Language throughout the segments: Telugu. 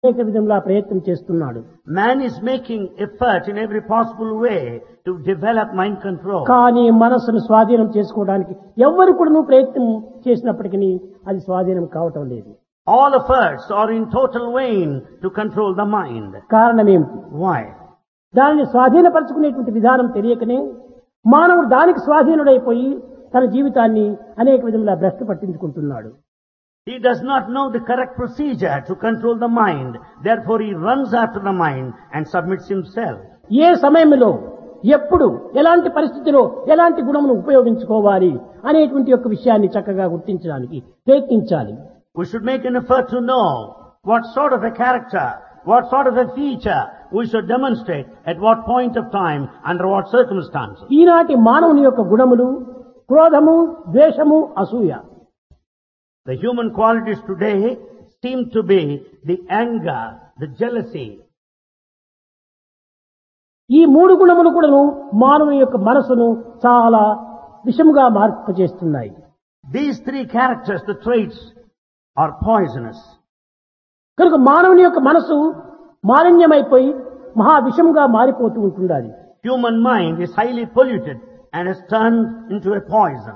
అనేక విధంగా ప్రయత్నం చేస్తున్నాడు. Man is making effort in every possible way to develop mind control. కానీ మనస్సును స్వాధీనం చేసుకోవడానికి ఎవరు కూడా ప్రయత్నం చేసినప్పటికీ అది స్వాధీనం కావటం లేదు. All efforts are in total vain to control the mind. కారణం ఏమిటి? Why? దానిని స్వాధీనపరచుకునేటువంటి విధానం తెలియకనే మానవుడు దానికి స్వాధీనుడైపోయి తన జీవితాన్ని అనేక విధంగా భ్రష్టు పట్టించుకుంటున్నాడు. He does not know the correct procedure to control the mind. Therefore he runs after the mind and submits himself. ఏ సమయంలో ఎప్పుడు ఎలాంటి పరిస్థితిలో ఎలాంటి గుణమును ఉపయోగించుకోవాలి అనేటువంటి యొక్క విషయాన్ని చక్కగా గుర్తించడానికి ప్రయత్నించాలి. We should make an effort to know what sort of a character, what sort of a feature we should demonstrate at what point of time, under what circumstances. ఈనాటి మానవుని యొక్క గుణములు క్రోధము, ద్వేషము, అసూయ. The human qualities today seem to be the anger, the jealousy. ఈ మూడు గుణములు కూడాను మానవుని యొక్క మనసును చాలా విషముగా మార్పు చేస్తున్నాయి. These three characters, the traits, are poisonous. కనుక మానవుని యొక్క మనసు మాలిన్యమైపోయి మహా విషముగా మారిపోతూ ఉంటుండాలి. Human mind is highly polluted and has turned into a poison.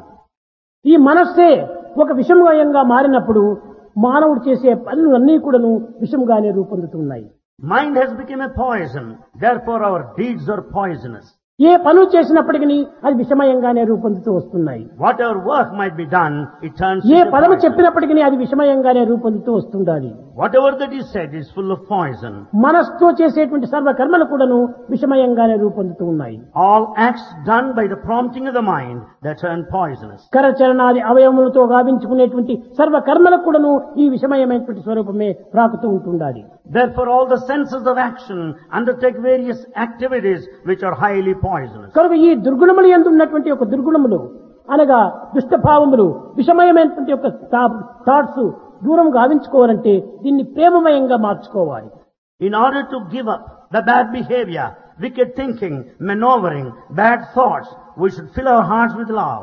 ఈ మనస్సే ఒక విషమయంగా మారినప్పుడు మానవుడు చేసే పనులన్నీ కూడాను విషముగానే రూపొందుతున్నాయి. Mind has become a poison, therefore our deeds are poisonous. ఏ పనులు చేసినప్పటికీ అది విషమయంగానే రూపొందుతూ వస్తున్నాయి. Whatever work might be done, it turns A into పదము poison. చెప్పినప్పటికీ అది విషమయంగానే రూపొందుతూ వస్తుండాలి. Whatever that is said is full of poison. మనస్సుతో చేసేటువంటి సర్వ కర్మలు కూడాను విషమయంగానే రూపొందుతూ ఉన్నాయి. All acts done by the prompting of the mind, that turn poisonous. కరచరణాది అవయవములతో గావించుకునేటువంటి సర్వ కర్మలకు కూడాను ఈ విషమయమైనటువంటి స్వరూపమే ప్రాకుతూ ఉంటుండాలి. Therefore all the senses of action undertake various activities which are highly poisonous. కనుక ఈ దుర్గుణములు యందు ఉన్నటువంటి ఒక దుర్గుణములు అనగా దుష్టభావములు విషమయమైనటువంటి యొక్క థాట్స్ దూరం గావించుకోవాలంటే దీన్ని ప్రేమమయంగా మార్చుకోవాలి. In order to give up the bad behavior, wicked thinking, maneuvering, bad thoughts, we should fill our hearts with love.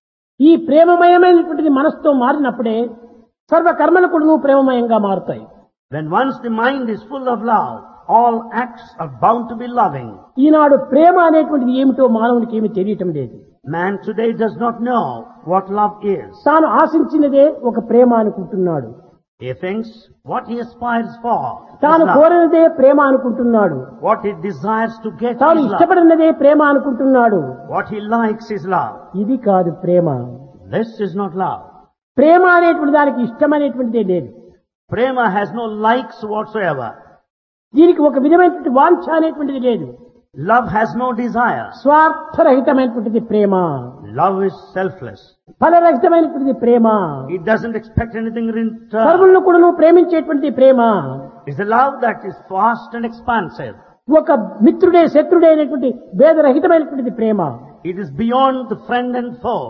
ఈ ప్రేమమయమైనటువంటిది మనసుతో మారినప్పుడే సర్వ కర్మలు కూడాను ప్రేమమయంగా మారుతాయి. When once the mind is full of love, all acts are bound to be loving. ఈనాడు ప్రేమ అనేటువంటిది ఏమిటో మానవునికి ఏమీ తెలియటం లేదు. Man today does not know what love is. తాను ఆశించినదే ఒక ప్రేమ అనుకుంటున్నాడు. He thinks what he aspires for is తాను love. కోరినదే ప్రేమ అనుకుంటున్నాడు. What he desires to get తాను is love. ఇష్టపడినదే ప్రేమ అనుకుంటున్నాడు. What he likes is love. ఇది కాదు ప్రేమ. This is not love. ప్రేమ అనేటువంటి దానికి ఇష్టం అనేటువంటిదే లేదు. Prema has no likes whatsoever. దీనికి ఒక విధమైనటువంటి వాంఛ అనేటువంటిది లేదు. Love has no desire. స్వార్థరహితమైనటువంటిది Prema. Love is selfless. ఫలరహితమైనటువంటిది Prema. It doesn't expect anything in return. సర్వులను కూడా ప్రేమించేటువంటి ప్రేమ. It's a love that is vast and expansive. ఒక మిత్రుడే శత్రుడే అనేటువంటి భేదరహితమైనటువంటిది ప్రేమ. It is beyond the friend and foe.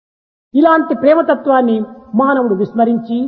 ఇలాంటి ప్రేమతత్వాన్ని మానవుడు విస్మరించి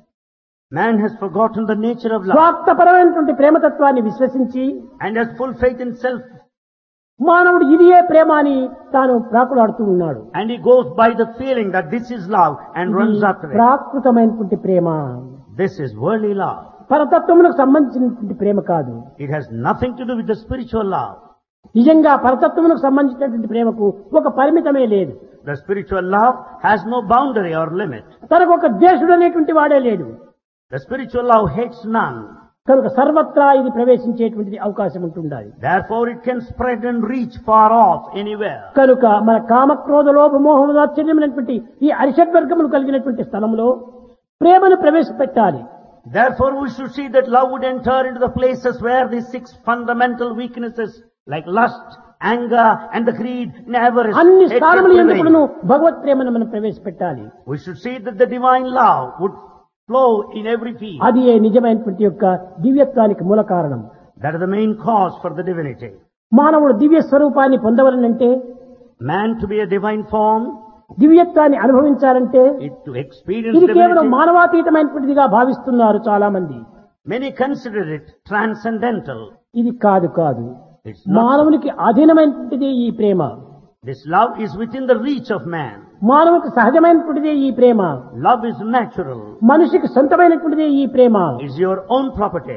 Man has forgotten the nature of love స్వార్థపరమైనటువంటి ప్రేమతత్వాన్ని విశ్వసించి and has full faith in self. మానవుడు ఇదియే ప్రేమ అని తాను ప్రాకులాడుతూ ఉన్నాడు. And he goes by the feeling that this is love and runs after it. ప్రాకృతమైనటువంటి Prema. This is worldly love. పరతత్వములకు సంబంధించినటువంటి ప్రేమ కాదు. It has nothing to do with the spiritual love. నిజంగా పరతత్వములకు సంబంధించినటువంటి ప్రేమకు ఒక పరిమితమే లేదు. The spiritual love has no boundary or limit. తనకు ఒక ద్వేషుడు అనేటువంటి వాడే లేడు. The spiritual love hates none. కనుక సర్వత్రా ఇది ప్రవేశించేటువంటిది అవకాశం ఉంటుండాలి. Therefore it can spread and reach far off anywhere. కనుక మన కామక్రోధ లోభ మోహ ఆశ్చర్యమైనటువంటి ఈ అరిషడ్వర్గములు కలిగినటువంటి స్థలంలో ప్రేమను ప్రవేశపెట్టాలి. Therefore we should see that love would enter into the places where these six fundamental weaknesses like lust, anger and the greed, avarice, అన్ని hatred స్థానముల యందు prevail. కూడాను భగవత్ ప్రేమను మనం ప్రవేశపెట్టాలి. We should see that the divine love would flow in every field. అది ఏ నిజమైనటువంటి యొక్క దివ్యత్వానికి మూల కారణం. That is the main cause for the divinity. మానవుడు దివ్య స్వరూపాన్ని పొందవలనంటే, Man to be a divine form, దివ్యత్వాన్ని అనుభవించాలంటే to experience ఇది కేవలం divinity. మానవాతీతమైనటువంటిదిగా భావిస్తున్నారు చాలా మంది. Many consider it transcendental. ఇది కాదు కాదు. It's not. మానవునికి అధీనమైనటువంటిదే ఈ ప్రేమ. This love is within the reach of man. మానవునికి సహజమైనటువంటిదే ఈ ప్రేమ. Love is natural. మనిషికి సొంతమైనటువంటిదే ఈ ప్రేమ. Is your own property.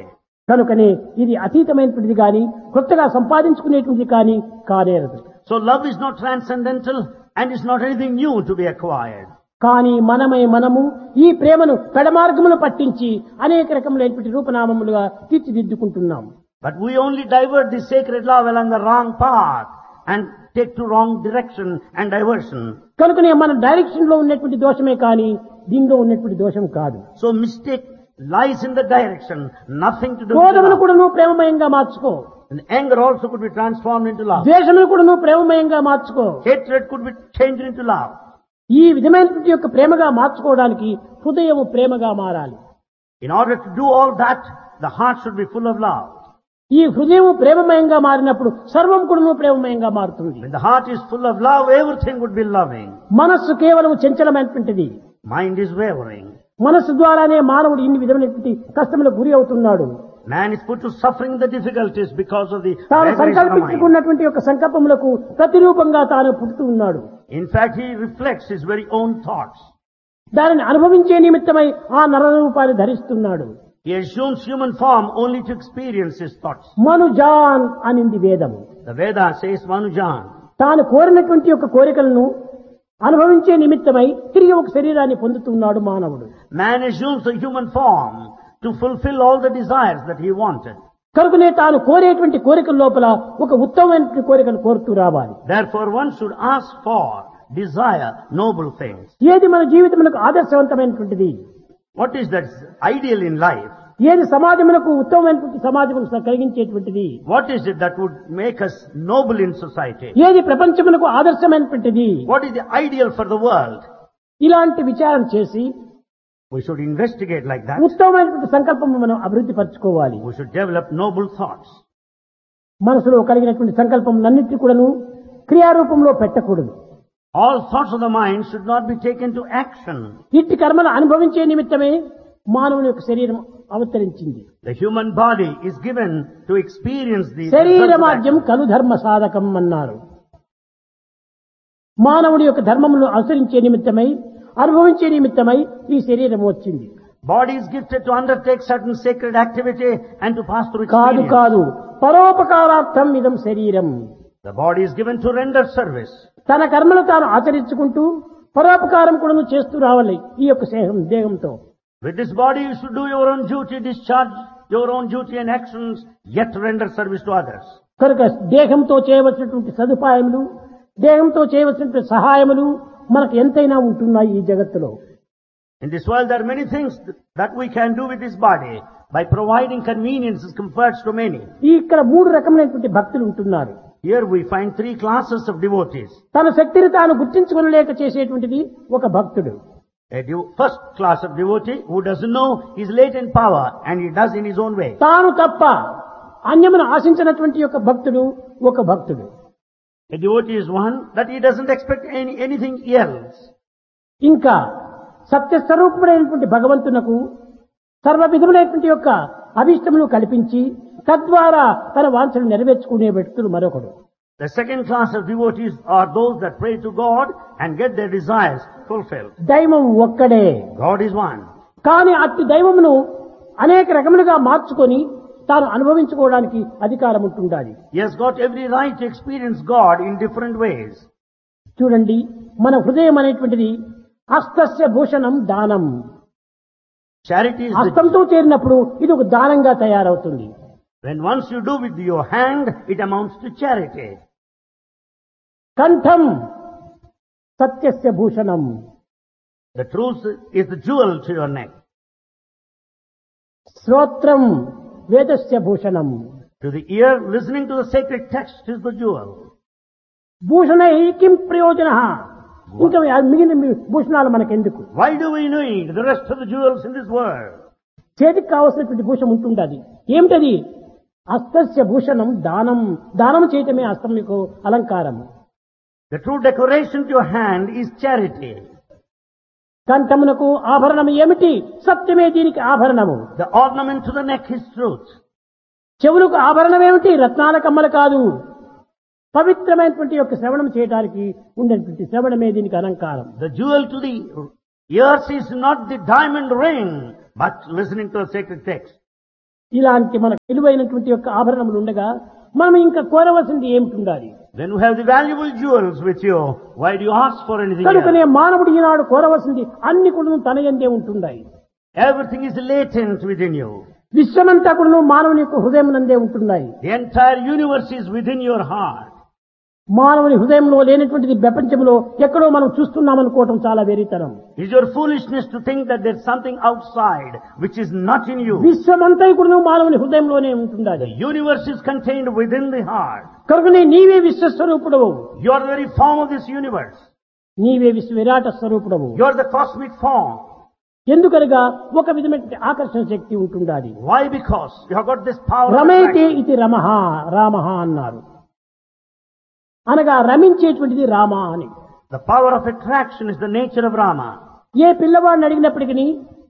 కనుకనే ఇది అతీతమైనటువంటిది కానీ కొత్తగా సంపాదించుకునేటువంటిది కానీ కానేరదు. So love is not transcendental and is not anything new to be acquired. కానీ మనము ఈ ప్రేమను పెడమార్గములు పట్టించి అనేక రకములైనటువంటి రూపనామములుగా తీర్చిదిద్దుకుంటున్నాం. But we only divert this sacred love along the wrong path and take to wrong direction and diversion. కనుకనే మన డైరెక్షన్ లో ఉన్నటువంటి దోషమే కానీ దీనిలో ఉన్నటువంటి దోషం కాదు. So mistake lies in the direction, nothing to do with క్రోధమును love. కూడా నువ్వు ప్రేమమయంగా మార్చుకో. And anger also could be transformed into love. ద్వేషమును కూడా నువ్వు ప్రేమమయంగా మార్చుకో. Hatred could be changed into love. ఈ విధమైనటువంటి యొక్క ప్రేమగా మార్చుకోవడానికి హృదయము ప్రేమగా మారాలి. In order to do all that, the heart should be full of love. ఈ హృదయం ప్రేమమయంగా మారినప్పుడు సర్వం కూడా ప్రేమమయంగా మారుతుంది. When the heart is full of love, everything would be loving. మనస్సు కేవలం చంచలమైనటువంటిది. Mind is wavering. మనస్సు ద్వారానే మానవుడు ఇన్ని విధమైనటువంటి కష్టములకు గురి అవుతున్నాడు. Man is put to suffering the difficulties because of the తాను vibration of mind. సంకల్పించుకున్నటువంటి యొక్క సంకల్పములకు ప్రతిరూపంగా తాను పుడుతూ ఉన్నాడు. In fact, he reflects his very own thoughts. దానిని అనుభవించే నిమిత్తమై ఆ నరరూపాన్ని ధరిస్తున్నాడు. He assumes human form only to experience his thoughts. మనుజాన్ అనింది వేదము. The Veda says Manujan. తాను కోరినటువంటి యొక్క కోరికలను అనుభవించే నిమిత్తమై తిరిగి ఒక శరీరాన్ని పొందుతున్నాడు మానవుడు. Man assumes the human form to fulfill all the desires that he wanted. కనుకనే తాను కోరేటువంటి కోరికల లోపల ఒక ఉత్తమమైనటువంటి కోరికను కోరుతూ రావాలి. Therefore, one should ask for, desire noble things. ఏది మన జీవితమునకు ఆదర్శవంతమైనటువంటిది, What is that ideal in life? ఏది సమాజమునకు ఉత్తమమైనటువంటి సమాజం కలిగించేటువంటిది, What is it that would make us noble in society? ఏది ప్రపంచమునకు ఆదర్శమైనటువంటిది, What is the ideal for the world? ఇలాంటి విచారం చేసి We should investigate like that. ఉత్తమమైనటువంటి సంకల్పము మనం అభివృద్ధి పరచుకోవాలి. We should develop noble thoughts. మనసులో కలిగినటువంటి సంకల్పములన్నిటి కూడాను క్రియారూపంలో పెట్టకూడదు. All thoughts of the mind should not be taken to action. ఇట్టి కర్మలు అనుభవించే నిమిత్తమే మానవుని యొక్క శరీరం అవతరించింది. The human body is given to experience these శరీర results of మాధ్యం action. కలు ధర్మ సాధకం అన్నారు. మానవుడి యొక్క ధర్మమును అనుసరించే నిమిత్తమై అనుభవించే నిమిత్తమై ఈ శరీరం వచ్చింది. Body is gifted to undertake certain sacred activity and to pass through కాదు experience. కాదు పరోపకారార్థం ఇదం శరీరం. The body is given to render service. తన కర్మలు తాను ఆచరించుకుంటూ పరోపకారం కూడా చేస్తూ రావాలి ఈ యొక్క దేహంతో. With this body you should do your own duty, discharge your own duty and actions, yet render service to others. కనుక దేహంతో చేయవలసినటువంటి సదుపాయములు, దేహంతో చేయవలసినటువంటి సహాయములు మనకు ఎంతైనా ఉంటున్నాయి ఈ జగత్తులో. In this world there are many things that we can do with this body by providing conveniences, comforts to many. ఇక్కడ మూడు రకమైనటువంటి భక్తులు ఉంటున్నారు. Here we find three classes of devotees. తన శక్తిని తాను గుర్తించుకోలేక చేసేటువంటిది ఒక భక్తుడు. First class of devotee who doesn't know his latent power and he does in his own way. తాను తప్ప అన్యమును ఆశించినటువంటి యొక్క భక్తుడు ఒక భక్తుడు. A devotee is one that he doesn't expect anything else. ఇంకా సత్యస్వరూపుడైనటువంటి భగవంతునకు సర్వ విధములైనటువంటి యొక్క అభిష్టములు కల్పించి తద్వారా తన వాంఛలు నెరవేర్చుకునే వ్యక్తులు మరొకడు. The second class of devotees are those that pray to God and get their desires fulfilled. దైవం ఒక్కడే. God is one. కానీ అట్టి దైవమును అనేక రకములుగా మార్చుకొని తాను అనుభవించుకోవడానికి అధికారం ఉంటుండాలి. He has got every right to experience God in different ways. చూడండి, మన హృదయం అనేటువంటిది హస్తస్య భూషణం దానం. Charity is హస్తంతో చేరినప్పుడు ఇది ఒక దానంగా తయారవుతుంది. when once you do with your hand, it amounts to charity. కంఠం సత్యస్య Bhushanam. The truth is the jewel to your neck. శ్రోత్రం వేదస్య Bhushanam. To the ear, listening to the sacred text is the jewel. భూషణై కిం ప్రయోజన. ఇంకా మిగిలిన భూషణాలు మనకెందుకు? Why do we need the rest of the jewels in this world? చేతికి కావలసినటువంటి భూషణం ఉంటుండది. ఏమిటది? హస్తస్య భూషణం దానం. దానం చేయటమే హస్తం మీకు అలంకారం. The true decoration to your hand is charity. కంఠమునకు ఆభరణం ఏమిటి? సత్యమే దీనికి ఆభరణము. The ornament to the neck is truth. చెవులకు ఆభరణం ఏమిటి? రత్నాల కమ్మలు కాదు, పవిత్రమైనటువంటి యొక్క శ్రవణం చేయడానికి ఉండేటువంటి శ్రవణమే దీనికి అలంకారం. The jewel to the ears is not the diamond ring, but listening to a sacred text. ఇలాంటి మనకు విలువైనటువంటి యొక్క ఆభరణములు ఉండగా మనం ఇంకా కోరవలసింది ఏమిటి ఉండాలి? When you have the valuable jewels with you, why do you ask for anything కనుకనే else? మానవుడు ఈనాడు కోరవలసింది అన్ని కూడా తన యందే ఉంటున్నాయి. Everything is latent within you. విశ్వమంతా కూడా మానవుని యొక్క హృదయం నందే ఉంటున్నాయి. The entire universe is within your heart. మానవుని హృదయంలో లేనటువంటిది ప్రపంచంలో ఎక్కడో మనం చూస్తున్నాం అనుకోవటం చాలా వెరితనం. It is your foolishness to think that there is something outside which is not in you. విశ్వమంతా కూడా మానవుని హృదయంలోనే ఉంటున్నది. The universe is contained within the heart. కనుకనే నీవే విశ్వస్వరూపుడవు. You are the very form of this universe. నీవే విరాట స్వరూపుడవు. You are the cosmic form. ఎందుకనగా ఒక విధమైన ఆకర్షణ శక్తి ఉంటుండాలి. Why? Because you have got this power. రమేతే ఇది రమః రామః అన్నారు. అనగా రమించేటువంటిది రామ అని. The power of attraction is the nature of Rama. ఏ పిల్లవాడిని అడిగినప్పటికీ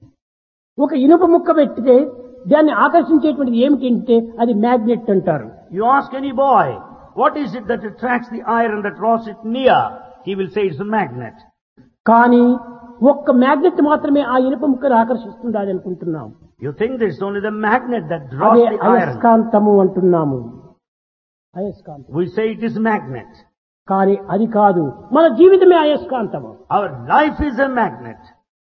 ఒక ఇనుప ముక్క పెట్టితే దాన్ని ఆకర్షించేటువంటిది ఏమిటంటే అది మ్యాగ్నెట్ అంటారు. You ask any boy, what is it that attracts the iron, that draws it near? He will say it's a magnet. కానీ ఒక్క మ్యాగ్నెట్ మాత్రమే ఆ ఇనుప ముక్కను ఆకర్షిస్తుందని అనుకుంటున్నాం. You think there's only the magnet that draws అదే the iron. అయస్కాంతము అంటున్నాము. అయస్కాంతం. We say it is magnet. కానీ అది కాదు, మన జీవితమే అయస్కాంతము. Our life is a magnet.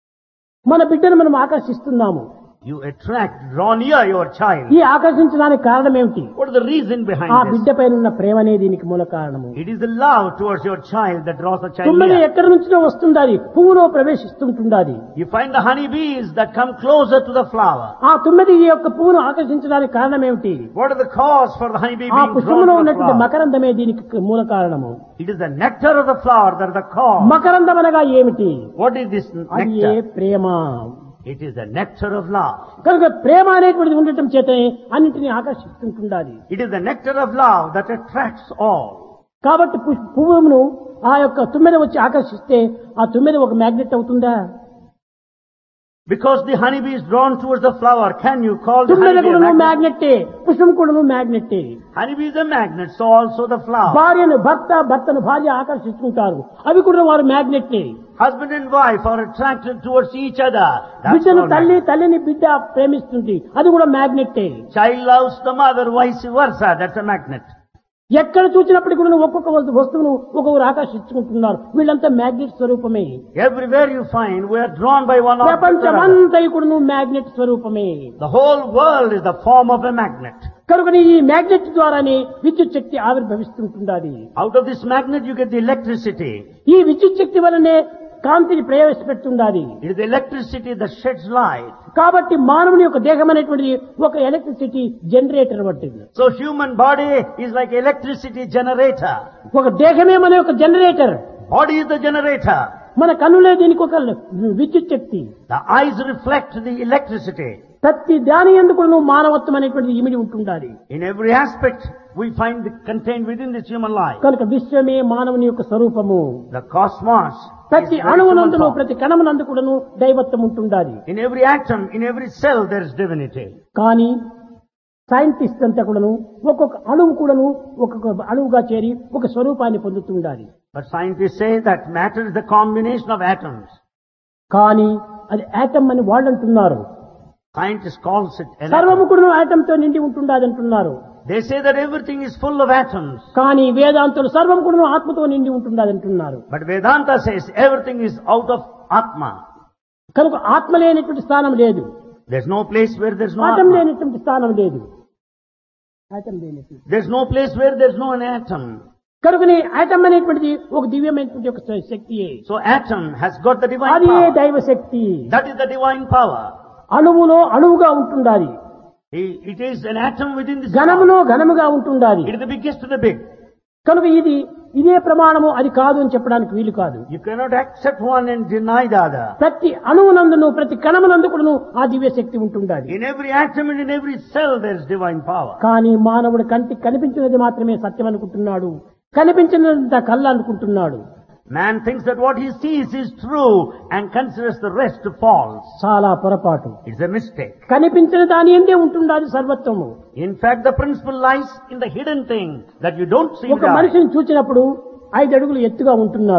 మన బిడ్డను మనం ఆకర్షిస్తున్నాము. You attract, draw near your child. ఈ ఆకర్షించడానికి కారణం ఏమిటి? What is the reason behind ఆ this? బిడ్డ పైన ఉన్న ప్రేమనే దీనికి మూల కారణము. It is the love towards your child that draws the child తుమ్మెద near. ఎక్కడి నుంచో వస్తుండాలి, పువ్వులో ప్రవేశిస్తుంటుండాలి. You find the honeybees that come closer to the flower. ఆ తుమ్మెద ఈ యొక్క పువ్వును ఆకర్షించడానికి కారణం ఏమిటి? What is the cause for the honeybee ఆ being drawn పుష్పంలో to the ఉన్నటువంటి flower? మకరందమే దీనికి మూల కారణము. It is the nectar of the flower that is the cause. మకరందం అనగా ఏమిటి? What is this అది ఏ nectar? Prema. It is the nectar of love. కనుక ప్రేమ అనేటువంటిది ఉండటం చేతనే అన్నింటినీ ఆకర్షిస్తుంటుండాలి. It is the nectar of love that attracts all. కాబట్టి పువ్వును ఆ యొక్క తుమ్మెద వచ్చి ఆకర్షిస్తే ఆ తుమ్మెద ఒక మ్యాగ్నెట్ అవుతుందా? Because the honeybee is drawn towards the flower, can you call the తుమ్మెద honeybee a కూడా magnet? మ్యాగ్నెట్టే, పుష్పం కూడా మ్యాగ్నెట్టే. Honeybee is a magnet, so also the flower. భార్యను భర్తను భార్య ఆకర్షిస్తుంటారు, అవి కూడా వారు మ్యాగ్నెట్టే. Husband and wife are attracted towards each other. That's బిడ్డను called magnet. తల్లిని బిడ్డ ప్రేమిస్తుంది, అది కూడా మ్యాగ్నెట్టే. Child loves the mother, vice versa. That's a magnet. ఎక్కడ చూసినప్పటికీ కూడా ఒక్కొక్క వస్తువును ఒక్కొక్కరు ఆకర్షించుకుంటున్నారు. వీళ్ళంతా మ్యాగ్నెట్ స్వరూపమే. Everywhere you find, we are drawn by one object or other. ప్రపంచమంతా కూడా మ్యాగ్నెట్ స్వరూపమే. The whole world is the form of a magnet. కనుక ఈ మ్యాగ్నెట్ ద్వారానే విద్యుత్ శక్తి ఆవిర్భవిస్తుంటుంది. Out of this magnet you get the electricity. ఈ విద్యుత్ శక్తి వలనే కాంతిని ప్రవేశపెడుతుండాలి. It is the electricity that sheds light. కాబట్టి మానవుని యొక్క దేహం అనేటువంటిది ఒక ఎలక్ట్రిసిటీ జనరేటర్ వంటిది. So human body is like electricity generator. ఒక దేహమే మన యొక్క generator. Body is the generator. మన కన్నులే దీనికి ఒక విద్యుత్ శక్తి. The eyes reflect the electricity. ప్రతి దాని ఎందుకు మానవత్వం అనేటువంటిది ఇమిడి ఉంటుండాలి. In every aspect we find contained within this human life. కనుక విశ్వమే మానవుని యొక్క స్వరూపము. The cosmos. ప్రతి is the అణువునందును human form. ప్రతి కణమునందు కూడాను దైవత్వం ఉంటుండాలి. In every atom, in every cell there is divinity. కానీ సైంటిస్ట్ అంతా కూడాను ఒక్కొక్క అణువు కూడాను ఒక్కొక్క అణువుగా చేరి ఒక స్వరూపాన్ని పొందుతుండాలి. But scientists say that matter is the combination of atoms. కానీ అది ఆటమ్ అని వాళ్ళు అంటున్నారు. Scientists calls it an సర్వము atom. కూడాను ఆటమ్ తో నిండి ఉంటుండాలి అంటున్నారు. They say that everything is full of atoms. కానీ వేదాంతులు సర్వం కూడాను ఆత్మతో నిండి ఉంటుండాలి అంటున్నారు. But Vedanta says everything is out of Atma. కనుక ఆత్మ లేనటువంటి స్థానం లేదు, There's no place where there's no atom Atma. లేనటువంటి స్థానం లేదు. ఆటం లేనటువంటి There's no place where there's no an atom. కనుకనే ఆటం అనేటువంటిది ఒక దివ్యమైనటువంటి ఒక శక్తియే. So atom has got the divine అది power. దైవ శక్తి. That is the divine power. అణువులో అణువుగా ఉంటుండాలి, It is an atom within this ఘనములో ఘనముగా ఉంటుండాలి. It is the biggest of the big. కనుక ఇదే ప్రమాణము అది కాదు అని చెప్పడానికి వీలు కాదు. You cannot accept one and deny the other. ప్రతి అణువునందును ప్రతి కణమునందు కూడాను ఆ దివ్య శక్తి ఉంటుండాలి. In every atom and in every cell there is divine power. కానీ మానవుడు కంటికి కనిపించినది మాత్రమే సత్యం అనుకుంటున్నాడు, కనిపించినంత కళ్ళ అనుకుంటున్నాడు. Man thinks that what he sees is true and considers the rest false. చాలా పొరపాటు. It's a mistake. కనిపించిన దాని ఎందే ఉంటుండాలి సర్వత్వము. In fact, the principle lies in the hidden thing that you don't see ఒక with the eye. మనిషిని చూచినప్పుడు 5 అడుగులు ఎత్తుగా ఉంటున్నాడు,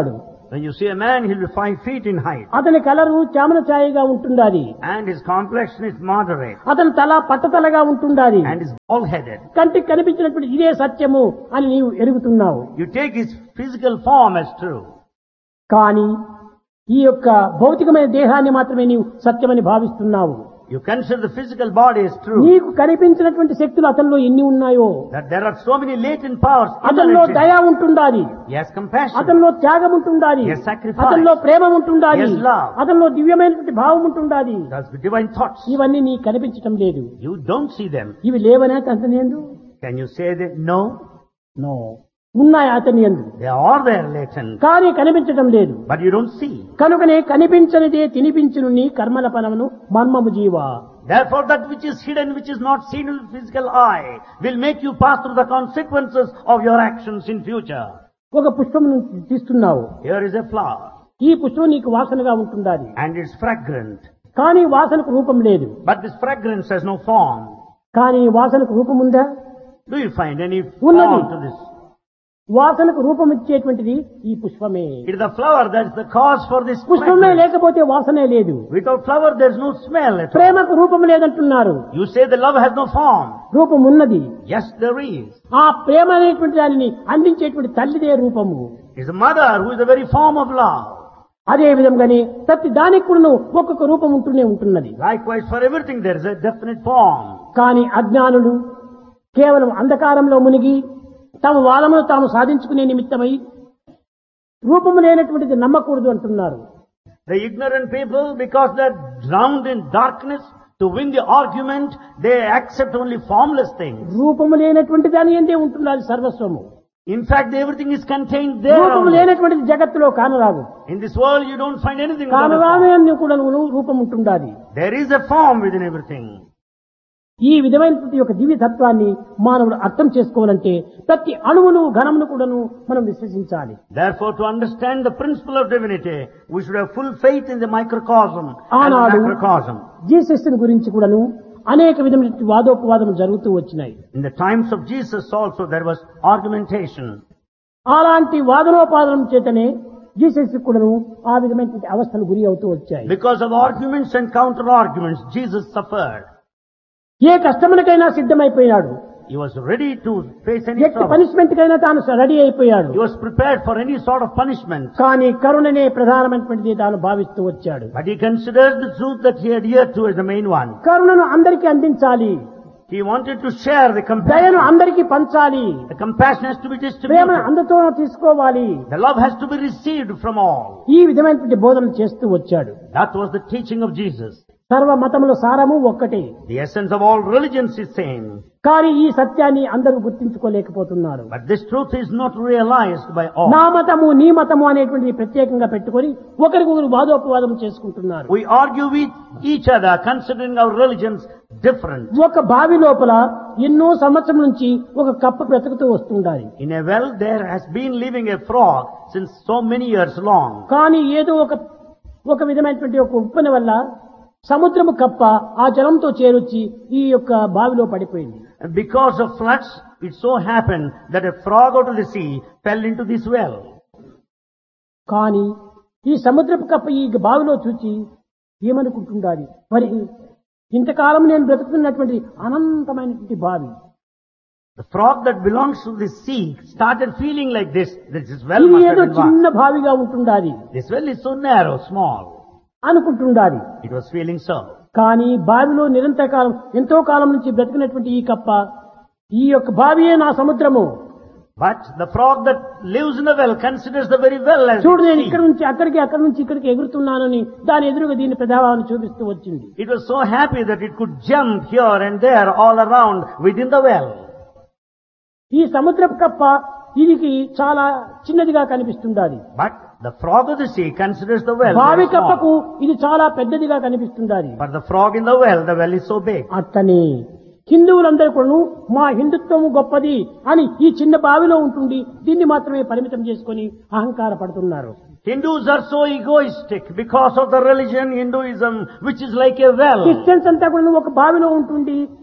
When you see a man, he'll be 5 feet in height. అతని కలరు చామన ఛాయగా ఉంటుండాలి. And his complexion is moderate. అతని తల పట్టతలగా ఉంటుండాలి. And is bald-headed. కంటికి కనిపించినటువంటి ఇదే సత్యము అని నీవు ఎరుగుతున్నావు. You take his physical form as true. కానీ ఈ యొక్క భౌతికమైన దేహాన్ని మాత్రమే నీవు సత్యమని భావిస్తున్నావు. You consider the physical body as true. నీకు కనిపించినటువంటి శక్తులు అతనిలో ఎన్ని ఉన్నాయో. That there are so many latent powers. అతనిలో దయ ఉంటుండాలి. Yes, compassion. అతనిలో త్యాగం ఉంటుండాలి. Yes, sacrifice. అతనిలో ప్రేమ ఉంటుండాలి. Yes, love. అతనిలో దివ్యమైనటువంటి భావం ఉంటుండాలి. That's the divine thoughts. ఇవన్నీ నీకు కనిపించటం లేదు. You don't see them. ఇవి లేవనే అతని యందు? Can you say that? No. No, ఉన్నాయి అతని యందు. They are there latent. కానీ కనిపించటం లేదు. But you don't see. కనుకనే కనిపించనిదే తినిపించును నీ కర్మల ఫలమును మర్మము జీవా. Therefore that which is hidden, which is not seen with the physical eye, will make you pass through the consequences of your actions in future. ఒక పుష్పమును తీస్తున్నావు. Here is a flower. ఈ పుష్పం నీకు వాసనగా ఉంటుండాలి. And it's fragrant. కానీ వాసనకు రూపం లేదు. But this fragrance has no form. కానీ వాసనకు రూపం ఉందా? Do you find any ఉన్నది. form to this? వాసనకు రూపం ఇచ్చేటువంటిది ఈ పుష్పమే. It is the flower that is the cause for this పుష్పమే fragrance. లేకపోతే వాసనే లేదు. Without flower there is no smell at all. ప్రేమకు రూపం లేదంటున్నారు. You say the love has no form. రూపం ఉన్నది. Yes, there is. ఆ ప్రేమ అనేటువంటి దానిని అందించేటువంటి తల్లిదే రూపము. It's a mother who is the very form of love. అదే విధంగానే ప్రతి దానికి కూడా ఒక్కొక్క రూపం ఉంటూనే ఉంటున్నది. Likewise for everything there is a definite form. కానీ అజ్ఞానులు కేవలం అంధకారంలో మునిగి తమ వాదమును తాము సాధించుకునే నిమిత్తమై రూపము లేనటువంటిది నమ్మకూడదు అంటున్నారు. The ignorant people, because they are drowned in darkness, to win the argument, they accept only formless things. రూపము లేనటువంటి దాని ఎందే ఉంటున్నది సర్వస్వము. In fact, everything is contained there. రూపము only. లేనటువంటిది జగత్తులో కానరాదు. In this world you don't find anything without a form. కానరాని కూడా రూపం ఉంటుండాలి. There is a form within everything. ఈ విధమైనటువంటి యొక్క దివ్య తత్వాన్ని మానవుడు అర్థం చేసుకోవాలంటే ప్రతి అణువును ఘనమును కూడాను మనం విశ్వసించాలి. Therefore, to understand the principle of divinity, we should have full faith in the microcosm and the ఆనాడు macrocosm. జీసస్ గురించి కూడాను అనేక విధమైన వాదోపవాదములు జరుగుతూ వచ్చినాయి. In the times of Jesus also there was argumentation. అలాంటి వాదనోపాదనం చేతనే జీసస్ కూడాను ఆ విధమైనటువంటి అవస్థలు గురి అవుతూ వచ్చాయి. Because of arguments and counter arguments, Jesus suffered. A కష్టములకైనా సిద్ధమైపోయాడు. He was ready to face any ఎట్టి trouble. పనిష్మెంట్ కైనా తాను రెడీ అయిపోయాడు. He was prepared for any sort of punishment. కానీ కరుణనే ప్రధానమైనటువంటిది తాను భావిస్తూ వచ్చాడు. But he considered the truth that he adhered to as the main one. కరుణను అందరికీ అందించాలి. He wanted to share the దయను compassion. అందరికీ పంచాలి. The compassion has to be ప్రేమను distributed. అందరితో తీసుకోవాలి. The love has to be received from all. ఈ విధమైనటువంటి బోధనలు చేస్తూ వచ్చాడు. That was the teaching of Jesus. సర్వ మతముల సారము ఒక్కటే. The essence of all religions is same. కానీ ఈ సత్యాన్ని అందరూ గుర్తించుకోలేకపోతున్నారు. But this truth is not realized by all. నా మతము నీ మతము అనేటువంటిది ప్రత్యేకంగా పెట్టుకొని ఒకరికొకరు వాదోపవాదం చేసుకుంటున్నారు. We argue with each other considering our religions different. ఒక బావి లోపల ఎన్నో సంవత్సరం నుంచి ఒక కప్ప బ్రతుకుతూ వస్తుండాలి. In a well there has been living a frog since so many years long. కానీ ఏదో ఒక విధమైనటువంటి ఒక ఉప్పెన వల్ల సముద్రము కప్ప ఆ జలంతో చేరొచ్చి ఈ యొక్క బావిలో పడిపోయింది. And because of floods, it so happened that a frog out of the sea fell into this well. కానీ ఈ సముద్రపు కప్ప ఈ బావిలో చూచి ఏమనుకుంటుండాలి, మరి ఇంతకాలం నేను బ్రతుకుతున్నటువంటి అనంతమైనటువంటి బావి. The frog that belongs to the sea started feeling like this well ఇది must have ఏదో been చిన్న vast. బావిగా ఉంటుండాలి This well is so narrow, small. అనుకుంటుండాలి. It was feeling so. కానీ బావిలో నిరంతర కాలం ఎంతో కాలం నుంచి బ్రతికినటువంటి ఈ కప్ప ఈ యొక్క బావియే నా సముద్రము. But the frog that lives in the well considers the very well as చూడు, నేను its ఇక్కడ sea. నుంచి అక్కడికి, అక్కడి నుంచి ఇక్కడికి ఎగురుతున్నానని దాని ఎదురుగా దీని ప్రభావాన్ని చూపిస్తూ వచ్చింది. It was so happy that it could jump here and there all around within the well. ఈ సముద్రపు కప్ప ఇది చాలా చిన్నదిగా కనిపిస్తుండాలి. But the frog of the sea considers the well బావి very కప్పకు small. ఇది చాలా పెద్దదిగా కనిపిస్తుండాలి. But the frog in the well is so big. అట్టనే హిందువులందరూ కూడా మా హిందుత్వము గొప్పది అని ఈ చిన్న బావిలో ఉంటుండి దీన్ని మాత్రమే పరిమితం చేసుకొని అహంకార పడుతున్నారు. Hindus are so egoistic because of the religion Hinduism, which is like a well. Christians అంతా కూడా ఒక బావిలో ఉంటుండి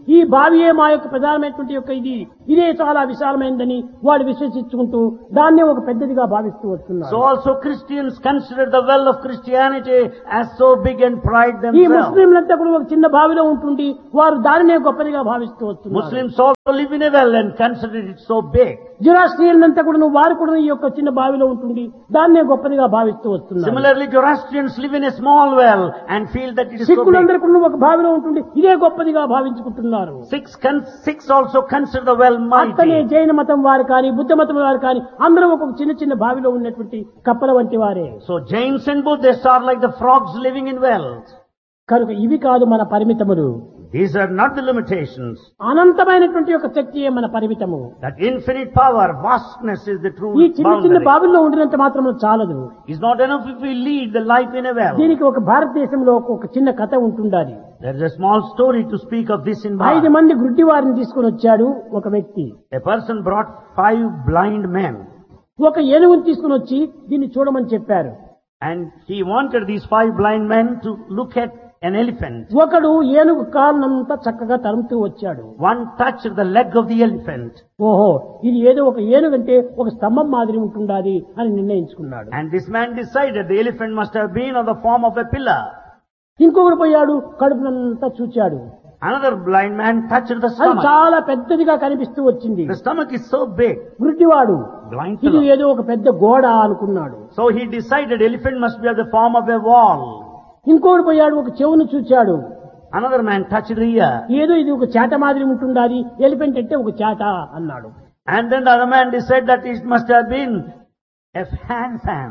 ఈ బావియే మా యొక్క ప్రధానమైనటువంటి యొక్క ఇదే చాలా విశాలమైనదని వాడు విశ్వసించుకుంటూ దాన్నే ఒక పెద్దదిగా భావిస్తూ So వస్తున్నారు. also Christians consider the well of Christianity as so big and pride ఈ themselves. ముస్లింలంతా కూడా ఒక చిన్న బావిలో ఉంటుండి వారు దానినే గొప్పదిగా భావిస్తూ వస్తున్నారు. Muslims also live in a well and consider it so big. జురాస్ట్రియన్లంతా కూడా వారు కూడా ఈ యొక్క చిన్న బావిలో ఉంటుండి దాన్నే గొప్పదిగా భావిస్తూ వస్తున్నారు. Similarly, Zoroastrians live in a small well and feel that it is so big. సిక్కులందరూ కూడా ఒక బావిలో ఉంటుండి ఇదే గొప్పదిగా భావించుకుంటున్నారు. Sikhs also consider the well అత్తనే mighty. జైన మతం వారు కానీ బుద్ధ మతం వారు కానీ అందరూ ఒక చిన్న చిన్న బావిలో ఉన్నటువంటి కప్పల వంటి వారే. So Jains and Buddhists are like the frogs living in wells. కనుక ఇవి కాదు మన పరిమితములు. These are not the limitations. అనంతమైనటువంటి యొక్క శక్తియే మన పరిమితము. That infinite power, vastness is the true ఈ చిన్న చిన్న boundary. బావిల్లో ఉండినంత మాత్రం చాలదు. It's not enough if we lead the life in a well. దీనికి ఒక భారతదేశంలో ఒక చిన్న కథ ఉంటుండాలి. There is a small story to speak of this in 5 Bharat. మంది గుడ్డి వారిని తీసుకుని వచ్చాడు ఒక వ్యక్తి. A person brought 5 blind men ఒక ఏనుగుని తీసుకుని వచ్చి దీన్ని చూడమని చెప్పారు. and he wanted these 5 blind men to look at an elephant. ఒకడు ఏనుగు కాళ్ళంతా చక్కగా తరుముతూ వచ్చాడు. One touched the leg of the elephant ఓహో ఇది ఏదో ఒక ఏనుగంటే ఒక స్తంభం మాదిరి ఉంటుండాలి అని నిర్ణయించుకున్నాడు. and this man decided the elephant must have been on the form of a pillar. ఇంకొకడు పోయాడు కడుపునంతా చూచాడు. Another blind man touched the అది stomach. చాలా పెద్దదిగా కనిపిస్తూ వచ్చింది. The stomach is so big. గుడ్డివాడు Blind ఇది fellow. ఏదో ఒక పెద్ద గోడ అనుకున్నాడు. So he decided elephant must be of the form of a wall. ఇంకోడు పోయాడు ఒక చెవును చూచాడు. Another man touched the ear. ఏదో ఇది ఒక చేట మాదిరి ఉంటుండాలి ఎలిఫెంట్ అంటే ఒక చేట అన్నాడు. And then the other man decided that it must have been a fan.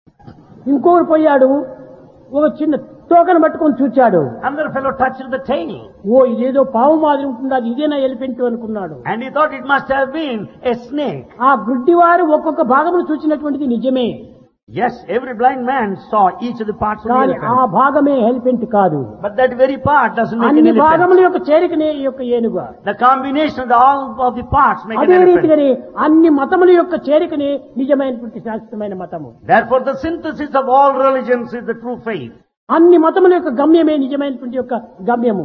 ఇంకోడు పోయాడు ఒక చిన్న తోకను పట్టుకొని చూచాడు. Another fellow touched the tail. ఓ ఇదేదో పావు మాదిరి ఉంటుండాలి ఇదేనా ఎలిఫెంట్ అనుకున్నాడు. And he thought it must have been a snake. ఆ గుడ్డివారు ఒక్కొక్క భాగమును చూచినటువంటిది నిజమే. Yes, every blind man saw each of the parts of the కానీ ఆ elephant. భాగమే ఎలిఫెంట్ కాదు. But that very part doesn't make an అన్ని elephant. భాగముల యొక్క చేరికనే ఈ యొక్క ఏనుగు. The combination of all of the parts make an అదే elephant. రీతిగానే అన్ని మతముల యొక్క చేరికనే నిజమైనటువంటి శాశ్వతమైన మతము. Therefore the synthesis of all religions is the true faith. అన్ని మతముల యొక్క గమ్యమే నిజమైనటువంటి యొక్క గమ్యము.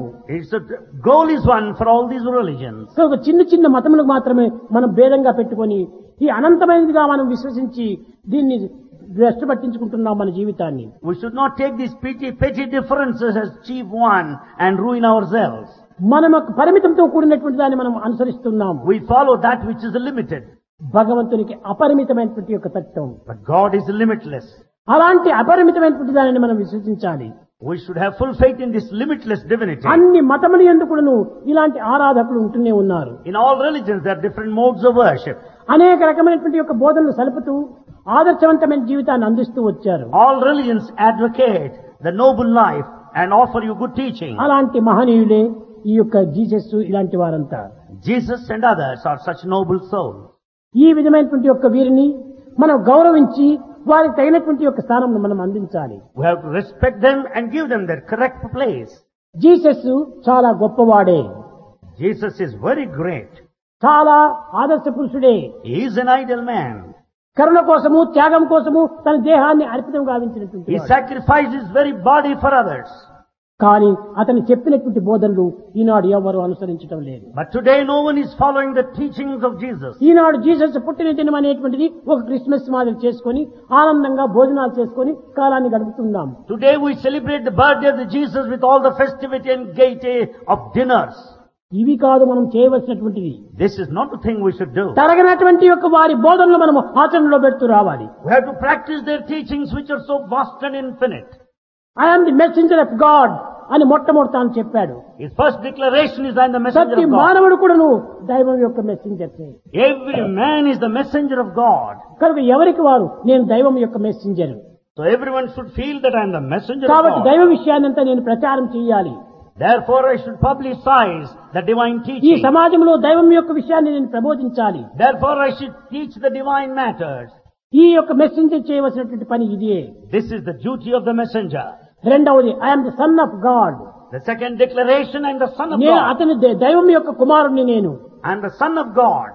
Goal is one for all these religions. ఒక చిన్న చిన్న మతములకు మాత్రమే మనం భేదంగా పెట్టుకొని ఈ అనంతమైనదిగా మనం విశ్వసించి దీన్ని భ్రష్టు పట్టించుకుంటున్నాం మన జీవితాన్ని. We should not take these petty differences as chief one and ruin ourselves. మనం ఒక పరిమితంతో కూడినటువంటి దాన్ని మనం అనుసరిస్తున్నాం. We follow that which is limited. భగవంతునికి అపరిమితమైనటువంటి యొక్క తత్వం. But God is limitless. అలాంటి అపరిమితమైనటువంటి దానిని మనం విశ్వసించాలి. We should have full faith in this limitless divinity. అన్ని మతములు ఎందుకును ఇలాంటి ఆరాధకులు ఉంటూనే ఉన్నారు. In all religions there are different modes of worship. అనేక రకమైనటువంటి యొక్క బోధనలు సలుపుతూ ఆదర్శవంతమైన జీవితాన్ని అందిస్తూ వచ్చారు. All religions advocate the noble life and offer you good teaching. అలాంటి మహనీయులే ఈ యొక్క జీసస్ ఇలాంటి వారంతా. Jesus and others are such noble souls. ఈ విధమైనటువంటి యొక్క వీరిని మనం గౌరవించి వారికి తగినటువంటి యొక్క స్థానం మనం అందించాలి. We have to respect them and give them their correct place. Jesus చాలా గొప్పవాడే, Jesus is very great. చాలా ఆదర్శ పురుషుడే. He is an ideal man. కరుణ కోసము త్యాగం కోసము తన దేహాన్ని అర్పితం గావించినటువంటి He వాడు. sacrificed his very body for others. కానీ అతను చెప్పినటువంటి బోధనలు ఈనాడు ఎవరు అనుసరించడం లేదు. But today no one is following the teachings of Jesus. Eenadu Jesus పుట్టిన దినం అనేటువంటిది ఒక క్రిస్మస్ మాదిరి చేసుకొని ఆనందంగా భోజనాలు చేసుకొని కాలాన్ని గడుపుతున్నాం. Today we celebrate the birthday of the Jesus with all the festivity and gaiety of dinners. ఇవి కాదు మనం చేయవలసినటువంటిది. This is not the thing we should do. తరగనటువంటి యొక్క వారి బోధనలు మనము ఆచరణలో పెడుతూ రావాలి. We have to practice their teachings which are so vast and infinite. I am the messenger of God అని మొట్టమొదట అని చెప్పాడు. His first declaration is I am the messenger ప్రతి of God. మానవుడు కూడాను దైవం యొక్క messenger. Every man is the messenger of God. కనుక ఎవరికి వారు నేను దైవం యొక్క messenger. So everyone should feel that I am the messenger కాబట్టి of God. దైవ విషయాన్ని అంతా నేను ప్రచారం చేయాలి. Therefore I should publicize the divine ఈ teaching. సమాజంలో దైవం యొక్క విషయాన్ని నేను ప్రబోధించాలి. Therefore I should teach the divine matters. ఈ యొక్క మెసెంజర్ చేయవలసినటువంటి పని ఇదే. This is the duty of the messenger. రెండవది I'm the son of God. The second declaration, I am the son of నేను God. అతని దైవం యొక్క కుమారుణ్ణి నేను. I am the son of God.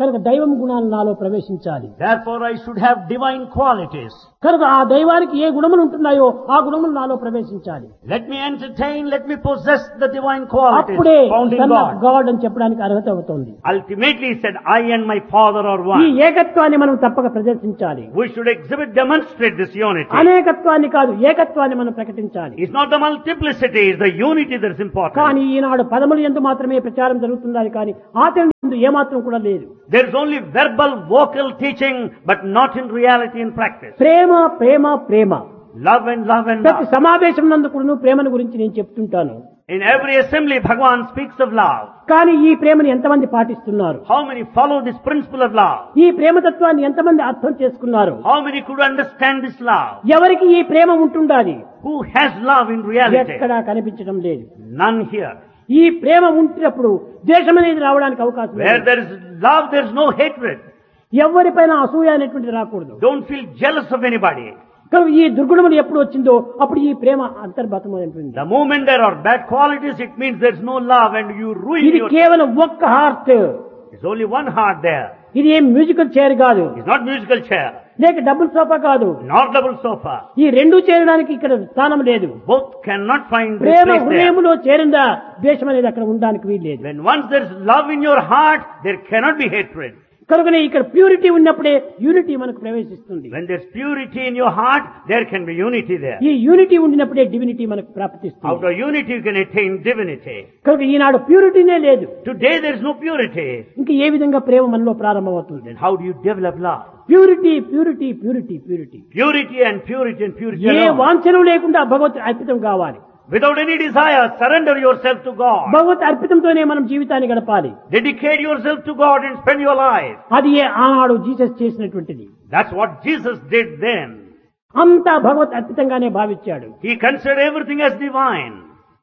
కనుక దైవం గుణాలు నాలో ప్రవేశించాలి. Therefore I should have divine qualities. కనుక ఆ దైవానికి ఏ గుణములు ఉంటున్నాయో ఆ గుణములు నాలో ప్రవేశించాలి. Let me entertain, let me possess the divine qualities అప్పుడే found in son of God. God అని చెప్పడానికి అర్హత అవుతుంది. Ultimately he said, I and my Father are ఈ one. ఏకత్వాన్ని మనం తప్పక ప్రదర్శించాలి. We should demonstrate this unity. అనేకత్వాన్ని కాదు, ఏకత్వాన్ని మనం ప్రకటించాలి. It's not the multiplicity, it's the unity that's important. కానీ ఈనాడు పదముల యందు మాత్రమే ప్రచారం జరుగుతున్నది కానీ ఆచరణ యందు ఏమాత్రం కూడా లేదు. There is only verbal, vocal teaching, but not in reality and practice. Prema Prema Prema. Love and love and ప్రతి love. సమావేశం నందు కూడా ప్రేమను గురించి నేను చెప్తుంటాను. In every assembly, Bhagavan speaks of love. కానీ ఈ ప్రేమను ఎంతమంది పాటిస్తున్నారు? How many follow this principle of love? ఈ ప్రేమతత్వాన్ని ఎంతమంది అర్థం చేసుకున్నారు? How many could understand this love? ఎవరికి ఈ ప్రేమ ఉంటుండాలి? Who has love in reality? ఎక్కడా కనిపించడం లేదు. None here. ఈ ప్రేమ ఉంటున్నప్పుడు ద్వేషం అనేది రావడానికి అవకాశం Where లేదు. there is love, there is no hatred. ఎవరిపైన అసూయ అనేటువంటిది రాకూడదు. Don't feel jealous of anybody. కనుక ఈ దుర్గుణములు ఎప్పుడు వచ్చిందో అప్పుడు ఈ ప్రేమ అంతర్గతమైనటువంటి. The moment there are bad qualities, it means there is no love and you ruin ఇది yourself. కేవలం ఒక్క heart. There's only one heart there. ఇది ఏం మ్యూజికల్ చైర్ కాదు, It's not musical chair, లేక డబుల్ సోఫా కాదు. nor double sofa. ఈ రెండు చేరడానికి ఇక్కడ స్థానం లేదు. Both cannot find this Prema place there. హృదయములో చేరిందా ద్వేషం అనేది అక్కడ ఉండడానికి వీల్లేదు. When once there is love in your heart, there cannot be hatred. కనుకనే ఇక్కడ ప్యూరిటీ ఉన్నప్పుడే యూనిటీ మనకు ప్రవేశిస్తుంది. When there's purity in your heart, there can be unity there. ఈ యూనిటీ ఉండినప్పుడే డివినిటీ మనకు ప్రాప్తిస్తుంది. Out of unity you can attain divinity. కనుక ఈనాడు ప్యూరిటీనే లేదు. Today there is no purity. ఇంకా ఏ విధంగా ప్రేమ మనలో ప్రారంభమవుతుంది? Then how do you develop love? Purity purity purity purity. Purity and purity and purity A alone. వాంఛనం లేకుండా భగవత్ అర్పితం కావాలి. Without any desire, surrender yourself to God. భగవత్ అర్పితంతోనే మనం జీవితాన్ని గడపాలి. Dedicate yourself to God and spend your life. అది ఆనాడు జీసస్ చేసినటువంటిది. That's what Jesus did then. అంతా భగవత్ అర్పితంగానే భావించాడు. He considered everything as divine.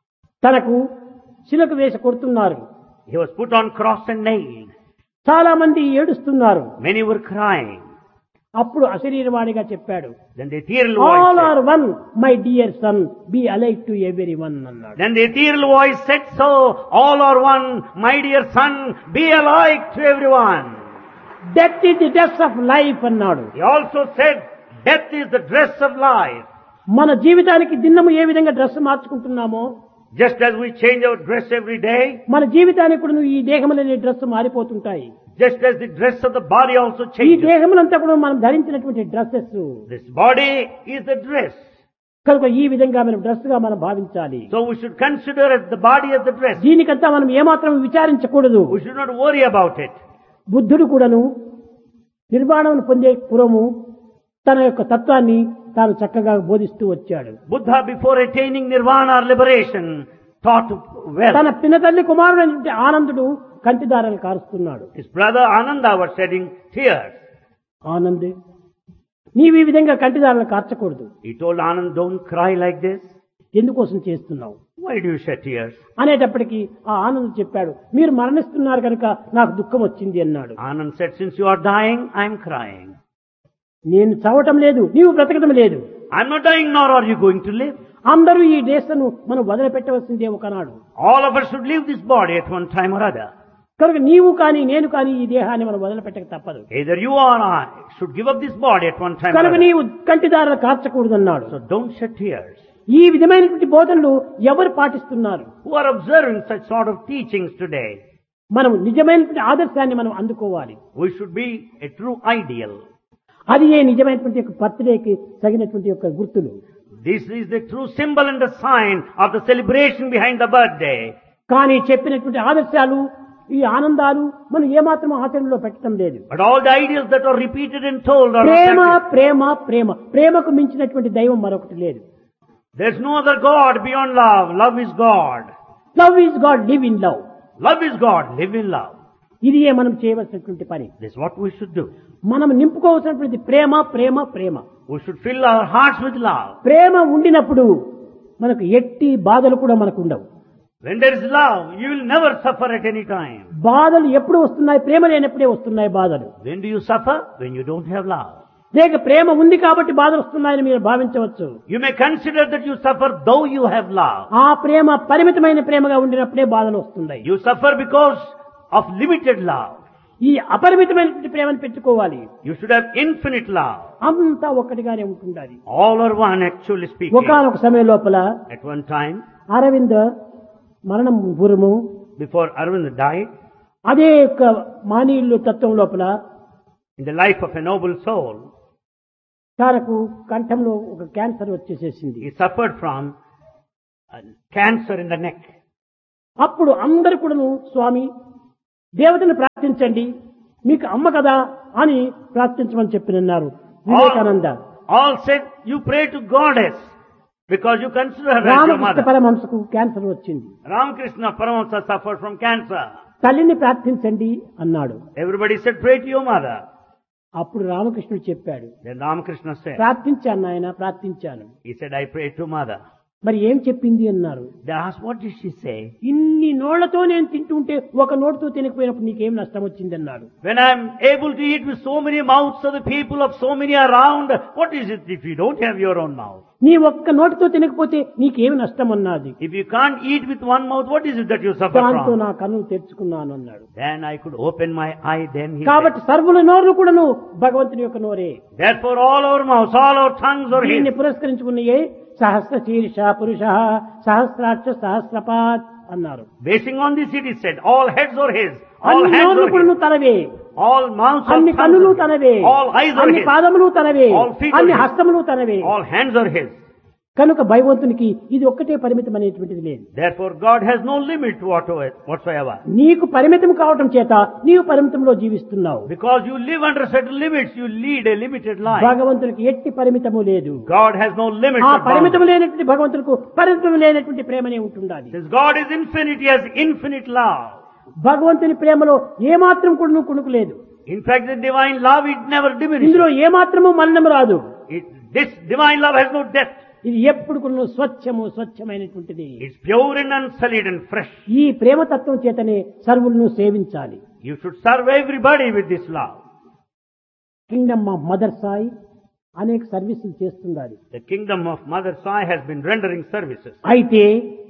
తనకు శిలకు వేసి కొడుతున్నారు. He was put on cross and nailed. చాలా మంది ఏడుస్తున్నారు. Many were crying. అప్పుడు అశరీరవాణిగా చెప్పాడు, Then the ethereal all voice are one my dear son, be alike to every one అన్నాడు. Then the ethereal voice said so, all are one, my dear son, be alike to everyone. Death is the dress of life అన్నాడు. He also said, death is the dress of life. మన జీవితానికి దిన్నము ఏ విధంగా dress మార్చుకుంటున్నామో Just as we change our dress every day, మన జీవితానికి కూడా ఈ దేహములనే డ్రెస్ మారిపోతుంటాయి. just as the dress of the body also ఈ changes. దేహములంతా కూడా మనం ధరించినటువంటి dresses. This body is the dress. కనుక ఈ విధంగా మనం డ్రెస్ గా మనం భావించాలి. So we should consider as the body as the dress. దీనికంతా మనం ఏమాత్రం విచారించకూడదు. We should not worry about it. బుద్ధుడు కూడాను నిర్వాణం పొందే పూర్వము తన యొక్క తత్వాన్ని తాను చక్కగా బోధిస్తూ వచ్చాడు. Buddha, before attaining nirvana or liberation, taught well. తన పినతల్లి కుమారుడైనటువంటి ఆనందుడు కంటిదారాలు కారుస్తున్నాడు. His brother Ananda was shedding tears. Anand, నీవు ఈ విధంగా కంటిదారాలు కార్చకూడదు. He told Anand, don't cry like this. ఎందుకోసం చేస్తున్నావు Why do you shed tears? అనేటప్పటికీ ఆ ఆనంద్ చెప్పాడు, మీరు మరణిస్తున్నారు కనుక నాకు దుఃఖం వచ్చింది అన్నాడు. Anand said, since you are dying, I am crying. నేను చావటం లేదు, నీవు బ్రతకడం లేదు. I am not dying, nor are you going to live. అందరూ ఈ దేశను మనం వదిలిపెట్టవలసిందే ఒకనాడు. All of us should leave this body at one time or other. కనుక నీవు కానీ నేను కానీ ఈ దేహాన్ని మనం వదిలిపెట్టక తప్పదు. Either you or I should give up this body at one time or కనుక other. నీవు కంటిదారులు కార్చకూడదన్నాడు. So don't shed tears. ఈ విధమైనటువంటి బోధనలు ఎవరు పాటిస్తున్నారు? Who are observing such sort of teachings today? మనం నిజమైనటువంటి ఆదర్శాన్ని మనం అందుకోవాలి. We should be a true ideal. అది ఏ నిజమైనటువంటి యొక్క బర్త్డేకి తగినటువంటి యొక్క గుర్తులు. This is the true symbol and the sign of the celebration behind the birthday. కానీ చెప్పినటువంటి ఆదర్శాలు, ఈ ఆనందాలు మనం ఏమాత్రం ఆచరణలో పెట్టడం లేదు. But all the ideas that are repeated and told are Prema practiced. ప్రేమ ప్రేమ, ప్రేమకు మించినటువంటి దైవం మరొకటి లేదు. There's no other God beyond love. Love is God. Love is God, live in love. Love is God. Live in love. ఇది మనం చేయవలసినటువంటి పని. This is what we should do. మనం నింపుకోవాల్సినటువంటి ప్రేమ ప్రేమ ప్రేమ. We should fill our hearts with love. ప్రేమ ఉండినప్పుడు మనకు ఎట్టి బాధలు కూడా మనకు ఉండవు. When there is love, you will never suffer at any time. బాధలు ఎప్పుడు వస్తున్నాయి? ప్రేమ లేనప్పుడే వస్తున్నాయి బాధలు. When do you suffer? When you don't have love. లేక ప్రేమ ఉంది కాబట్టి బాధలు వస్తున్నాయని మీరు భావించవచ్చు. You may consider that you suffer though you have love. ఆ ప్రేమ పరిమితమైన ప్రేమగా ఉండినప్పుడే బాధలు వస్తున్నాయి. You suffer because of limited love. ఈ అపరిమితమైనటువంటి ప్రేమను పెట్టుకోవాలి. You should have infinite love. అంతా ఒక్కటిగానే ఉంటుండాలి. All are one, actually speaking. ఒకనొక సమయం లోపల At one time, అరవింద్ మరణం పూర్వము before Arvind died, అదే యొక్క మానీయులు తత్వం లోపల in the life of a noble soul, తనకు కంఠంలో ఒక cancer వచ్చేసేసింది. he suffered from cancer in the neck. అప్పుడు అందరు కూడాను స్వామి దేవతను ప్రార్థించండి, మీకు అమ్మ కదా అని ప్రార్థించమని చెప్పినన్నారు Vivekananda. All said, you pray to goddess because you consider her as your Ramakrishna mother. పరమహంసకు cancer వచ్చింది. Ramakrishna Paramahamsa suffered from cancer. తల్లిని ప్రార్థించండి అన్నాడు. Everybody said, pray to your mother. అప్పుడు రామకృష్ణుడు చెప్పాడు, Then Ramakrishna said, ప్రార్థించాను నాయన, ప్రార్థించాను. he said, I prayed to mother. మరి ఏం చెప్పింది అన్నారు. They asked, what did she say? ఇన్ని నోళ్లతో నేను తింటుంటే ఒక నోటితో తినకపోయినప్పుడు నీకేం నష్టం వచ్చింది అన్నాడు. When I'm able to eat with so many mouths of the people of so many around, what is it if you don't have your own mouth? నీ ఒక్క నోటితో తినకపోతే నీకేమి నష్టం అన్నది. If you can't eat with one mouth, what is it that you suffer దాంతో from? నా కన్ను తెరుచుకున్నాను అన్నాడు. Then I could open my eye, then he కాబట్టి said, సర్వుల నోరు కూడాను భగవంతుని యొక్క నోరే. therefore all our mouths, all our tongues are దీన్ని his. పురస్కరించుకున్నాయే సహస్ర శీర్ష పురుష సహస్రాక్ష సహస్రపాత్ అన్నారు. Basing on this it is said, all heads are his, all అన్ని hands నోర్లు are కూడాను his, తనవే, all mouths are అన్ని కన్నులు tongues are తనవే, his, all eyes are అన్ని his, పాదములు తనవే, all feet are అన్ని his, హస్తములు తనవే. all hands are his. కనుక భగవంతునికి ఇది ఒక్కటే పరిమితం అనేటువంటిది లేదు. Therefore God has no limit whatsoever. నీకు పరిమితం కావటం చేత నీవు పరిమితంలో జీవిస్తున్నావు. Because you live under certain limits, you lead a limited life. భగవంతునికి ఎట్టి పరిమితము లేదు. God has no limits ఆ or పరిమితం bounds. లేనటువంటి భగవంతులకు పరిమితం లేనటువంటి ప్రేమనే ఉంటుండాలి. Since God is infinite, He has infinite love. భగవంతుని ప్రేమలో ఏమాత్రం కూడా కుణుకు లేదు. In fact, the divine love, it never diminishes. ఇందులో ఏమాత్రము మలినం రాదు. This divine love has no depth. ఇది ఎప్పుడు కూడా స్వచ్ఛమైనటువంటిది. It's pure and unsullied and fresh. ఈ ప్రేమతత్వం చేతనే సర్వులను సేవించాలి. You should serve everybody with this love. Kingdom of mother Sai అనేక సర్వీసులు చేస్తున్నారు. The kingdom of Mother Sai has been rendering services. అయితే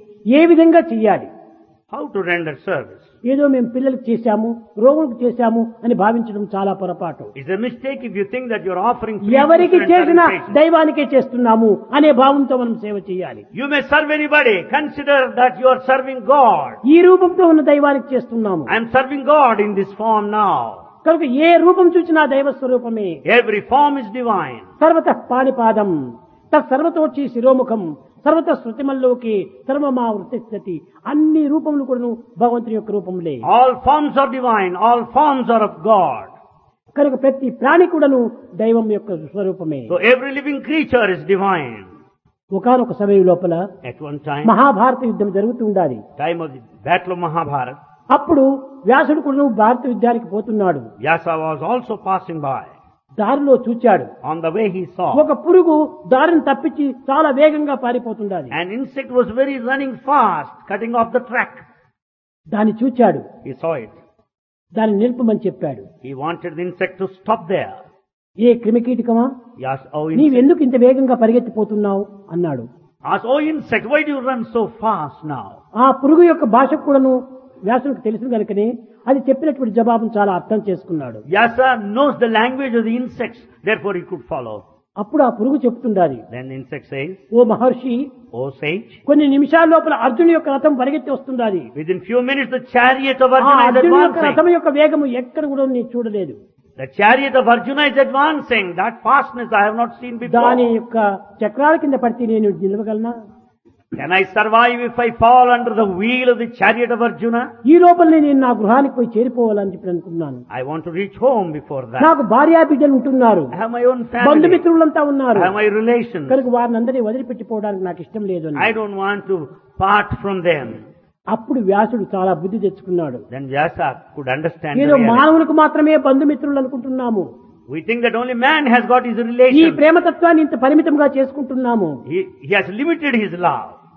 ఏ విధంగా చెయ్యాలి? How to render service? ఏదో మేము పిల్లలకు చేశాము, రోగులకు చేశాము అని భావించడం చాలా పొరపాటు. It's a mistake if you think that you're offering free ఎవరికి food and చేసినా serving patients. దైవానికే చేస్తున్నాము అనే భావంతో మనం సేవ చేయాలి. You may serve anybody. Consider that you are serving God. ఈ రూపంతో ఉన్న దైవానికి చేస్తున్నాము. I am serving God in this form now. కనుక ఏ రూపం చూసినా దైవ స్వరూపమే. Every form is divine. సర్వతః పాణిపాదం తత్సర్వతోచి శిరోముఖం సర్వత శృతిమల్లోకి సర్వమా వృత్తిస్థితి అన్ని రూపములు కూడా భగవంతుని యొక్క రూపములే. All forms are divine. All forms are of God. కనుక ప్రతి ప్రాణి కూడాను దైవం యొక్క స్వరూపమే. So every living creature is divine. ఒకానొక సమయం లోపల At one time, మహాభారత యుద్ధం జరుగుతూ ఉండాలి. time of the battle of Mahabharata, అప్పుడు వ్యాసుడు కూడా భారత యుద్ధానికి పోతున్నాడు. Vyasa was also passing by. దారిలో చూచాడు, On the way he saw ఒక పురుగు దారిని తప్పించి చాలా వేగంగా పారిపోతుండాలి. an insect was very running fast, cutting off the track. దాన్ని చూచాడు, He saw it. దాన్ని నిలుపమని చెప్పాడు. He wanted the insect to stop there. A క్రిమికీటకమా, He asked, oh insect, నీవెందుకు ఇంత వేగంగా పరిగెత్తిపోతున్నావు అన్నాడు. oh insect, why do you run so fast now? ఆ పురుగు యొక్క భాష కూడాను వ్యాసునికి తెలిసిన కనుకనే అది చెప్పినటువంటి జవాబును చాలా అర్థం చేసుకున్నాడు. Vyasa knows the language of the insects, therefore he could follow. అప్పుడు ఆ పురుగు చెప్తుండాలి, Then the insect says, oh Maharshi, oh sage, కొన్ని నిమిషాల లోపల అర్జునుడి యొక్క రథం పరిగెత్తి వస్తుండాలి. within few minutes the chariot of ఆ Arjuna is అర్జునుడి యొక్క రథం advancing. యొక్క వేగము ఎక్కడ కూడా నేను చూడలేదు. The chariot of Arjuna is advancing. That fastness I have not seen before. దాని యొక్క చక్రాల కింద పడితే నేను నిలవగలనా? Can I survive if I fall under the wheel of the chariot of Arjuna? ఈ లోపలనే నేను నా గృహానికి పోయి చేరిపోవాలని చెప్పి అనుకున్నాను. I want to reach home before that. నాకు భార్యా బిడ్డలు ఉంటున్నారు, I have my own family. బంధుమిత్రులంతా ఉన్నారు. I have my relations. కనుక వారిని అందరినీ వదిలిపెట్టిపోవడానికి నాకు ఇష్టం లేదు అని. I don't want to part from them. అప్పుడు వ్యాసుడు చాలా బుద్ధి తెచ్చుకున్నాడు. Then Vyasa could understand the ఏదో reality. మానవులకు మాత్రమే బంధుమిత్రులు అనుకుంటున్నాము. We think that only man has got his ఈ relations. ప్రేమతత్వాన్ని ఇంత పరిమితంగా చేసుకుంటున్నాము. He has limited his love.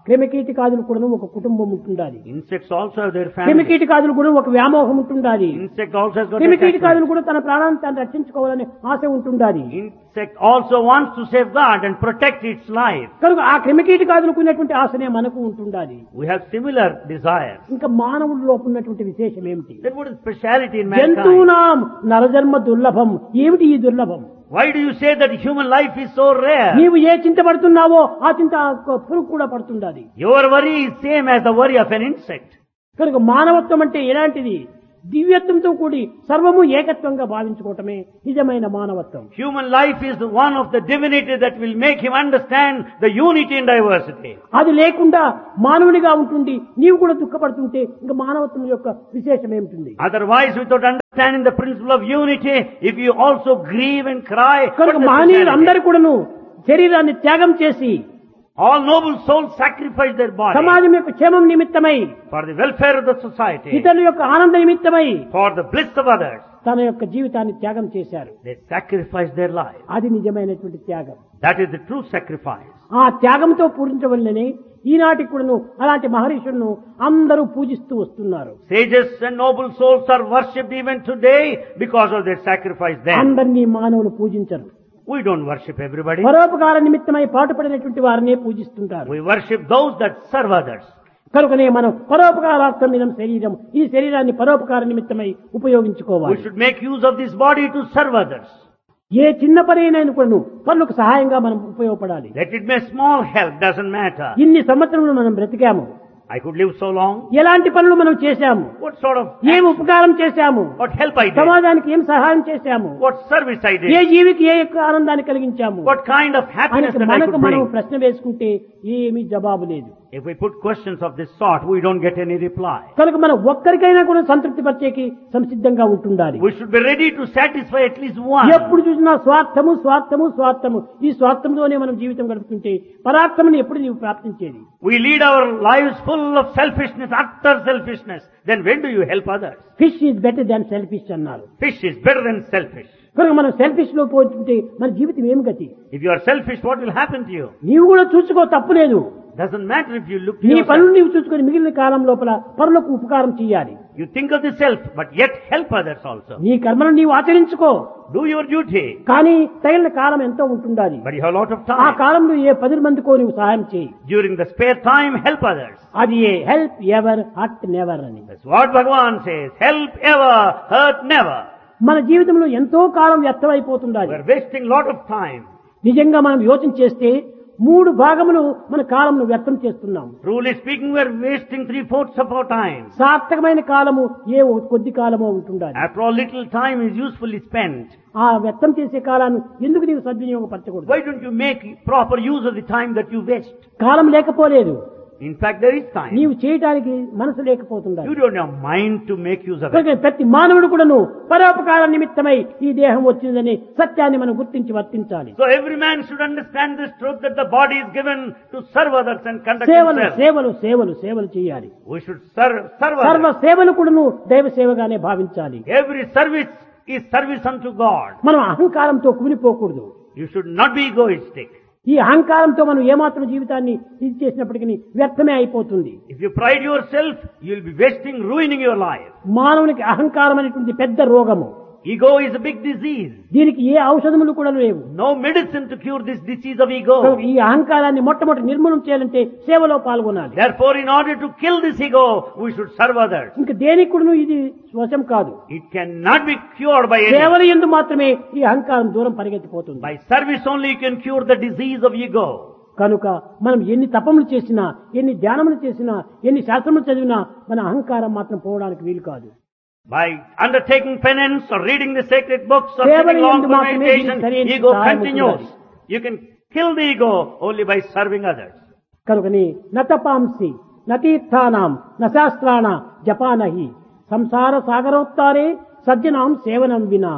క్రిమికీటకాదులు కూడా ఒక కుటుంబం ఉంటుండాలి. Insects also have their family. క్రిమికీటకాదులు కూడా ఒక వ్యామోహం ఉంటుండాలి. Insect also has got క్రిమికీటకాదులు attachment. కూడా తన ప్రాణాన్ని తాను రక్షించుకోవాలని ఆశ ఉంటుండాలి. Insect also wants to safeguard and protect its life. కనుక ఆ క్రిమికీటకాదులకు ఉన్నటువంటి ఆశనే మనకు ఉంటుండాలి. We have similar desires. ఇంకా మానవుడి లోపల ఉన్నటువంటి విశేషం ఏమిటి? Then what is speciality in mankind? జంతువునాం నరజన్మ దుర్లభం. ఏమిటి ఈ దుర్లభం? Why do you say that human life is so rare? నీవు ఏ చింత పడుతున్నావో ఆ చింత పురుగు కూడా పడుతుండాలి. Your worry is same as the worry of an insect. కనుక మానవత్వం అంటే ఎలాంటిది? దివ్యత్వంతో కూడి సర్వము ఏకత్వంగా భావించుకోవటమే నిజమైన మానవత్వం. Human life is one of the divinity that will make him understand the unity in diversity. అది లేకుండా మానవునిగా ఉంటుంది నీవు కూడా దుఃఖపడుతుంటే ఇంకా మానవత్వం యొక్క విశేషం ఏమిటి? Otherwise, without understanding the principle of unity, if you also grieve and cry, కనుక what is మహనీయులు speciality? అందరూ కూడాను శరీరాన్ని త్యాగం చేసి All noble souls sacrifice their body సమాజం యొక్క క్షేమం నిమిత్తమై, for the welfare of the society, ఇతరుల యొక్క ఆనంద నిమిత్తమై for the bliss of others. తన యొక్క జీవితాన్ని త్యాగం చేశారు. They sacrifice their life. అది నిజమైనటువంటి త్యాగం. That is the true sacrifice. ఆ త్యాగంతో పూజించవల్లనే ఈనాటికి కూడాను అలాంటి మహర్షులను అందరూ పూజిస్తూ వస్తున్నారు. Sages and noble souls are worshipped even today because of their sacrifice then. అందరినీ మానవులు పూజించరు. We don't worship everybody. పరోపకార నిమిత్తమై పాటుపడినటువంటి వారినే పూజిస్తుంటారు. We worship those that serve others. కనుకనే మనం పరోపకారార్థం ఇదం శరీరం, ఈ శరీరాన్ని పరోపకార నిమిత్తమై We ఉపయోగించుకోవాలి. should make use of this body to serve others. ఏ చిన్న పనైనా కూడా పనులకు సహాయంగా మనం ఉపయోగపడాలి. Let it be a small help, doesn't matter. ఇన్ని సంవత్సరములు మనం బ్రతికాము, I could live so long. ఎలాంటి పనులు మనం చేశాము, What sort of ఏం ఉపకారం చేశాము, what help I did? సమాజానికి ఏం సహాయం చేశాము, What service I A did? జీవికి ఏ యొక్క ఆనందాన్ని కలిగించాము What kind of happiness అని that I మనకు could మనం bring? ప్రశ్న వేసుకుంటే ఏమీ జవాబు లేదు. If we put questions of this sort, we don't get any reply. కనుక మనం ఒక్కరికైనా కూడా సంతృప్తి పరిచేకి సంసిద్ధంగా ఉంటుండాలి. We should be ready to satisfy at least one. ఎప్పుడు చూసినా స్వార్థము స్వార్థము స్వార్థము, ఈ స్వార్థంలోనే మనం జీవితం గడుపుతుంటే పరార్థముని ఎప్పుడు నీవు ప్రాప్తించేది? We lead our lives full of selfishness, utter selfishness. Then when do you help others? Fish is better than selfish అన్నారు. Fish is better than selfish. కనుక మనం సెల్ఫిష్ లో పోతుంటే మన జీవితం ఏం గతి? If you are selfish, what will happen to you? నీవు కూడా చూసుకో, తప్పు లేదు. Doesn't matter if you look to నీ yourself. పనులు నీవు చూసుకొని మిగిలిన కాలం లోపల పరులకు ఉపకారం చేయాలి. You think of the self, but yet help others also. నీ కర్మను నీవు ఆచరించుకో, Do your duty, కానీ తగిన కాలం ఎంతో ఉంటుండాలి. but you have a lot of ఆ time. కాలంలో ఏ 10 మందికో నీవు సహాయం చేయి. During the spare time, help others. అది ఏ హెల్ప్ ఎవర్ హర్ట్ నెవర్ అని. That's what Bhagavan says. Help ever, hurt never. మన జీవితంలో ఎంతో కాలం వ్యర్థమైపోతుండాలి. We're wasting lot of time. నిజంగా మనం యోచన చేస్తే 3 భాగములు మన కాలంను వ్యర్థం చేస్తున్నాం. Truly speaking, we're wasting 3/4 of our time. సార్థకమైన కాలము ఏ కొద్ది కాలమో ఉంటుండాలి. After all, little time is usefully spent. ఆ వ్యర్థం చేసే కాలాన్ని ఎందుకు నీవు సద్వినియోగపరచకూడదు? Why don't you make proper use of the time that you waste? కాలం లేకపోలేదు, In fact, there is time. నీవు చేయటానికి మనసు లేకపోతుండాలి. You don't have mind to make use of it. కనుక ప్రతి మానవుడు కూడాను పరోపకార నిమిత్తమై ఈ దేహం వచ్చిందని సత్యాన్ని మనం గుర్తించి వర్తించాలి. So every man should understand this truth that the body is given to serve others and conduct సేవలు himself. సేవలు సేవలు సేవలు చేయాలి. We should serve సర్వ others. సేవలు కూడాను దైవ సేవగానే భావించాలి. Every service is service unto God. మనం అహంకారంతో కుమిలిపోకూడదు. You should not be egoistic. ఈ అహంకారంతో మనం ఏమాత్రం జీవితాన్ని ఇది చేసినప్పటికీ వ్యర్థమే అయిపోతుంది. If you pride yourself, you will be wasting, ruining your life. మానవునికి అహంకారం అనేటువంటి పెద్ద రోగము. Ego is a big disease. దీనికి ఏ ఔషధములు కూడా లేవు. No medicine to cure this disease of ego. ఈ అహంకారాన్ని మొట్టమొదటి నిర్మూలన చేయాలంటే సేవలో పాల్గొనాలి. Therefore, in order to kill this ego, we should serve others. ఇంకా దేనికి కూడా ఇది వశం కాదు. It cannot be cured by any. సేవల యందు మాత్రమే ఈ అహంకారం దూరం పరిగెత్తిపోతుంది. By service only you can cure the disease of ego. కనుక మనం ఎన్ని తపములు చేసినా, ఎన్ని ధ్యానములు చేసినా, ఎన్ని శాస్త్రములు చదివినా మన అహంకారం మాత్రం పోవడానికి వీలు కాదు. By undertaking penance or reading the sacred books or సేవల sitting long యందు for మాత్రమే meditation, దీనికి సరైన ego సహాయం continues. ఉండాలి. You can kill the ego only by serving others. కనుకని నతపాంసి నతీర్థానాం నశాస్త్రాణ జపానహి సంసార సాగరోత్తారే సజ్జనాం సేవనం వినా.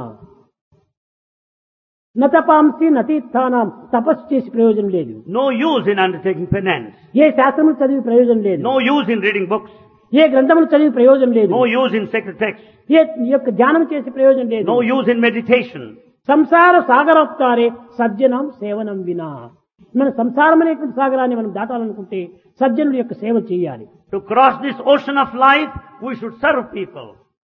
నతపాంసి నతీర్థానాం తపస్సు చేసి ప్రయోజనం లేదు. No use in undertaking penance. ఏ శాస్త్రములు చదివి ప్రయోజనం లేదు. No use in reading books. ఏ గ్రంథములు చదివి ప్రయోజనం లేదు. No use in sacred texts. ఏ యొక్క ధ్యానం చేసి ప్రయోజనం లేదు. No use in meditation. సంసార సాగరోత్తారే సజ్జనం సేవనం వినా. మన సంసారం అనేటువంటి సాగరాన్ని మనం దాటాలనుకుంటే సజ్జనుడి యొక్క సేవ చేయాలి. To cross this ocean of life, we should serve people.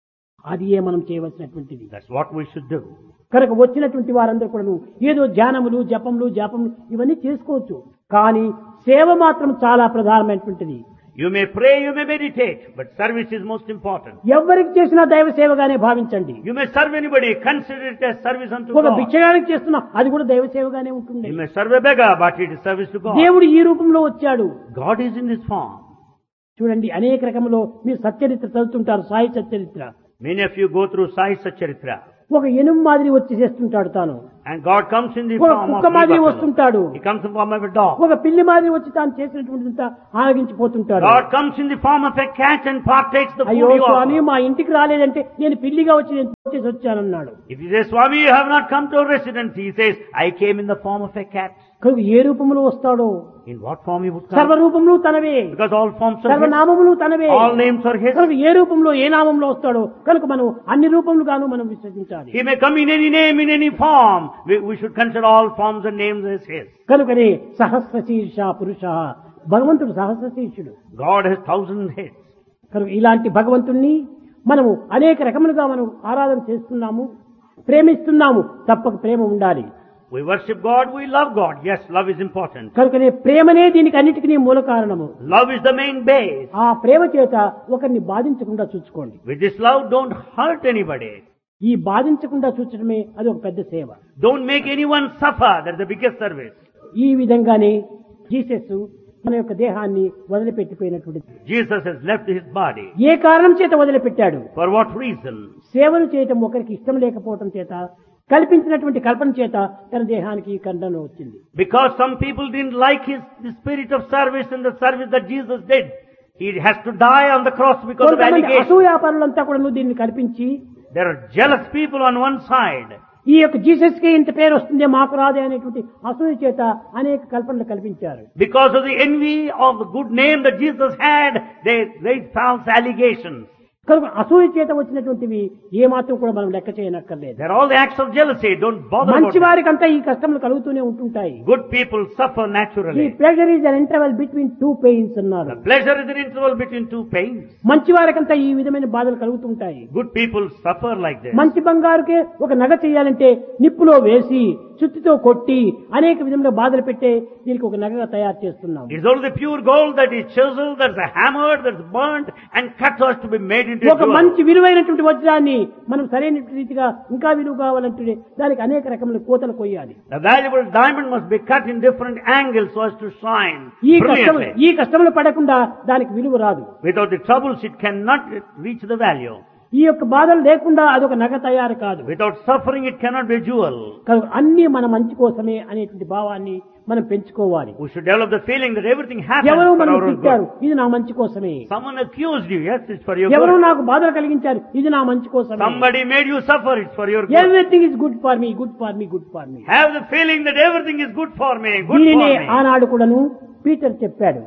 అది మనం చేయవలసినటువంటిది. That's what we should do. కనుక వచ్చినటువంటి వారందరూ కూడా ఏదో ధ్యానములు జపములు ఇవన్నీ చేసుకోవచ్చు, కానీ సేవ మాత్రం చాలా ప్రధానమైనటువంటిది. You may pray, you may meditate, but service is most important. ఎవరికి చేసినా దైవ సేవగానే భావించండి. You may serve anybody, consider it as service unto ఒక God. భిక్షగానికి చేస్తున్నా అది కూడా దైవ సేవగానే ఉంటుంది. You may serve a beggar, but it is service to God. దేవుడు ఈ రూపంలో వచ్చాడు. God is in this form. చూడండి, అనేక రకంలో మీరు Satcharitra చదువుతుంటారు, Sai Satcharitra. Many of you go through Sai Satcharitra. ఒక ఎనుము మాదిరి వచ్చి చేస్తుంటాడు తాను. And God comes in the ఒక form of కుక్క మాదిరి buffalo. వస్తుంటాడు. He comes in the form of a dog. ఒక పిల్లి మాదిరి వచ్చి తాను చేసినటువంటిదంతా ఆరగించిపోతుంటాడు. God comes in the form of a cat and partakes the food అయ్యో you స్వామి, offer. మా ఇంటికి రాలేదంటే నేను పిల్లిగా వచ్చి నేను వచ్చేసి వచ్చానన్నాడు. If you say, Swami, you have not come to our residence, he says, I came in the form of a cat. కనుక ఏ రూపంలో వస్తాడో, In what form he would సర్వ come? రూపములు తనవే, Because all forms are his. సర్వనామములు తనవే. All names are his. కనుక ఏ రూపంలో ఏ నామంలో వస్తాడో కనుక మనం అన్ని రూపములుగాను మనం విశ్వసించాలి. He may come in any name, in any form. We should consider all forms and names as his. కనుకనే సహస్ర శీర్ష పురుష, భగవంతుడు సహస్ర శీర్షుడు. God has 1,000 heads. కనుక ఇలాంటి భగవంతుణ్ణి మనము అనేక రకములుగా మనం ఆరాధన చేస్తున్నాము, ప్రేమిస్తున్నాము. తప్పక ప్రేమ ఉండాలి. We worship God, we love God. Yes, love is important. కనుకనే ప్రేమనే దీనికి అన్నిటికీ మూల కారణము. Love is the main base. ఆ ప్రేమ చేత ఒకరిని బాధించకుండా చూసుకోండి. With this love, don't hurt anybody. ఈ బాధించకుండా చూచడమే అది ఒక పెద్ద సేవ. Don't make anyone suffer. That's the biggest service. ఈ విధంగానే జీసస్ మన యొక్క దేహాన్ని వదిలిపెట్టిపోయినటువంటి, Jesus has left his body. ఏ కారణం చేత వదిలిపెట్టాడు? For what reason? సేవలు చేయటం ఒకరికి ఇష్టం లేకపోవటం చేత, కల్పించినటువంటి కల్పన చేత తన దేహానికి ఖండన వచ్చింది. Because some people didn't like the spirit of service and the service that Jesus did. He has to die on the cross because of కొంతమంది allegation. అసూయాపరులంతా కూడా దీన్ని కల్పించి, There are jealous people on one side. ఈ యొక్క జీసస్ కి ఇంత పేరు వస్తుందే మాకు రాదే అనేటువంటి అసూయ చేత అనేక కల్పనలు కల్పించారు. Because of the envy of the good name that Jesus had, they raised false allegations. కనుక అసూయ చేత వచ్చినటువంటివి ఏ మాత్రం కూడా మనం లెక్క చేయనక్కర్లేదు. They're all the acts of jealousy. Don't bother about మంచి it. వారికంతా ఈ కష్టములు కలుగుతూనే ఉంటుంటాయి. Good people suffer ఈ naturally. Pleasure is an interval between two pains అన్నారు. The pleasure is an interval between two pains. మంచి వారికంతా ఈ విధమైన బాధలు కలుగుతుంటాయి. Good people suffer like this. మంచి బంగారుకే ఒక నగ చేయాలంటే నిప్పులో వేసి చుట్టితో కొట్టి అనేక విధంగా బాధలు పెట్టే దీనికి ఒక నగగా తయారు చేస్తున్నాం. It's only the pure gold that is chiseled, that's hammered, that's burnt and cut so as to be made into a ఒక jewel. మంచి విలువైనటువంటి వజ్రాన్ని మనం సరైన రీతిగా ఇంకా విలువ కావాలంటే దానికి అనేక రకముల కోతలు కొయ్యాలి. The valuable diamond must be cut in different angles so as to shine brilliantly. ఈ కష్టములు పడకుండా దానికి విలువ రాదు. Without the troubles, it cannot reach the value. ఈ యొక్క బాధలు లేకుండా అదొక నగ తయారు కాదు. Without suffering, it cannot be a jewel. కనుక అన్ని మన మంచి కోసమే అనేటువంటి భావాన్ని మనం పెంచుకోవాలి. We should develop the feeling that everything happens ఎవరో for మనం our own తిట్టారు, good. ఇది నా మంచి కోసమే. Someone accused you, yes, it's for your ఎవరో good. నాకు బాధలు కలిగించారు, ఇది నా మంచి కోసమే. Somebody made you suffer, it's for your good. Everything is good for me, good for me, good for me. Have the feeling that everything is good for me, good for దీనినే me. ఆనాడు కూడాను పీటర్ చెప్పాడు.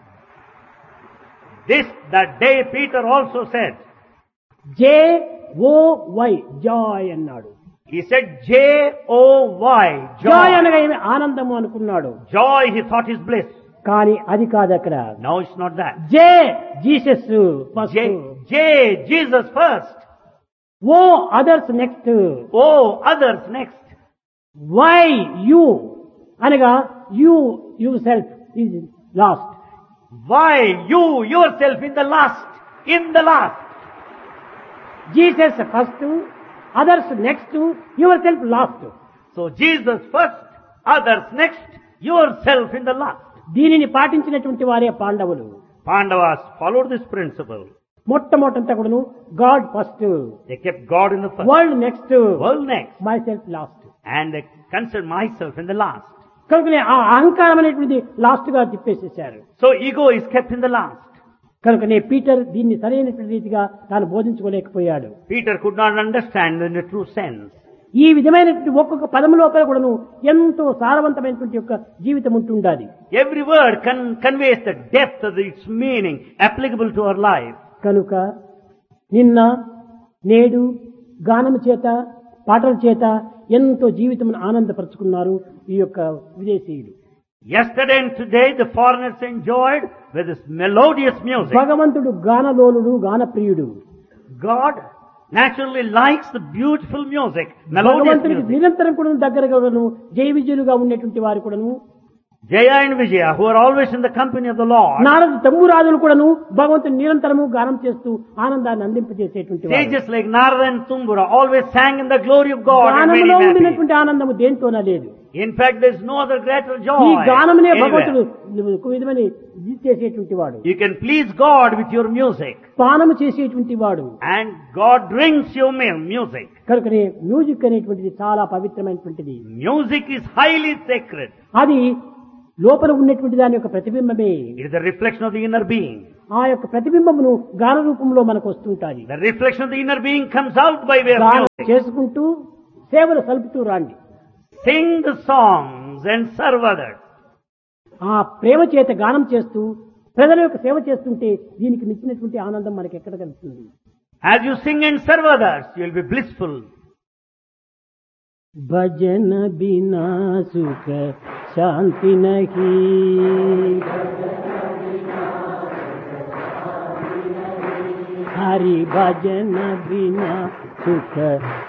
That day Peter also said. JOY, Joy అన్నాడు. He said J-O-Y, Joy joy. అనగా ఏమి ఆనందము అనుకున్నాడు. Joy, he thought is bliss. కానీ అది కాదు అక్కడ. No, it's not that. Jesus first, Jesus first. Oh others next, Oh, others next. Why you అనగా you your self is lost. Why you yourself in the last, in the last. Jesus first, others next, your self last. So Jesus first, others next, yourself in the last. దీనిని పాటించినటువంటి వారే పాండవులు. Pandavas followed this principle. మొట్టమొదటంతా కూడాను God first, They kept God in the first, world next, world next, my self last. and they considered myself in the last. కనుకనే ఆ అహంకారం అనేటువంటిది లాస్ట్ గా తిప్పేసేశారు. So ego is kept in the last. కనుకనే పీటర్ దీన్ని సరైనటువంటి రీతిగా తాను బోధించుకోలేకపోయాడు. Peter could not understand in the true sense. ఈ విధమైనటువంటి ఒక్కొక్క పదము లోపల కూడాను ఎంతో సారవంతమైనటువంటి యొక్క జీవితం ఉంటుండాలి. Every word conveys the depth of its meaning applicable to our life. కనుక నిన్న నేడు గానము చేత పాటల చేత ఎంతో జీవితం ఆనందపరుచుకున్నారు ఈ యొక్క విదేశీయులు. Yesterday and today the foreigners enjoyed with this melodious music. భగవంతుడు గానలోలుడు గానప్రియుడు. God naturally likes the beautiful music, melodious భగవంతుడికి music. నిరంతరం కూడా దగ్గరగా జయ విజయులుగా ఉండేటువంటి వారు కూడాను, Jaya and Vijaya, who are always in the company of the Lord. Narada తంబురాజులు కూడాను భగవంతుని నిరంతరము గానం చేస్తూ ఆనందాన్ని అందింపజేసేటువంటి వారు. Sages like Narada and Tumbura always sang in the glory of God and made గానములో him happy. ఉండినటువంటి ఆనందము దేంతోనా లేదు. In fact, there is no other greater ఈ joy గానమునే anywhere. భగవంతుడు ఒక విధమని ఇది చేసేటువంటి వాడు, You can please God with your music, పానము చేసేటువంటి వాడు. and God drinks your music. కనుకనే మ్యూజిక్ అనేటువంటిది చాలా పవిత్రమైనటువంటిది. Music is highly sacred. అది లోపల ఉన్నటువంటి దాని యొక్క ప్రతిబింబమే. It is the reflection of the inner being. ఆ యొక్క ప్రతిబింబమును గాన రూపంలో మనకు వస్తుంటాయి. The reflection of the inner being comes out by way of గానం music. చేసుకుంటూ సేవలు సల్పుతూ రాండి. Sing the songs and serve others. ఆ ప్రేమ చేత గానం చేస్తూ ప్రజల యొక్క సేవ చేస్తుంటే దీనికి మించినటువంటి ఆనందం మనకి ఎక్కడ కలుగుతుంది? As you sing and serve others, you will be blissful. భజన బినా సుఖ శాంతి నహి, హరి భజన బినా సుఖ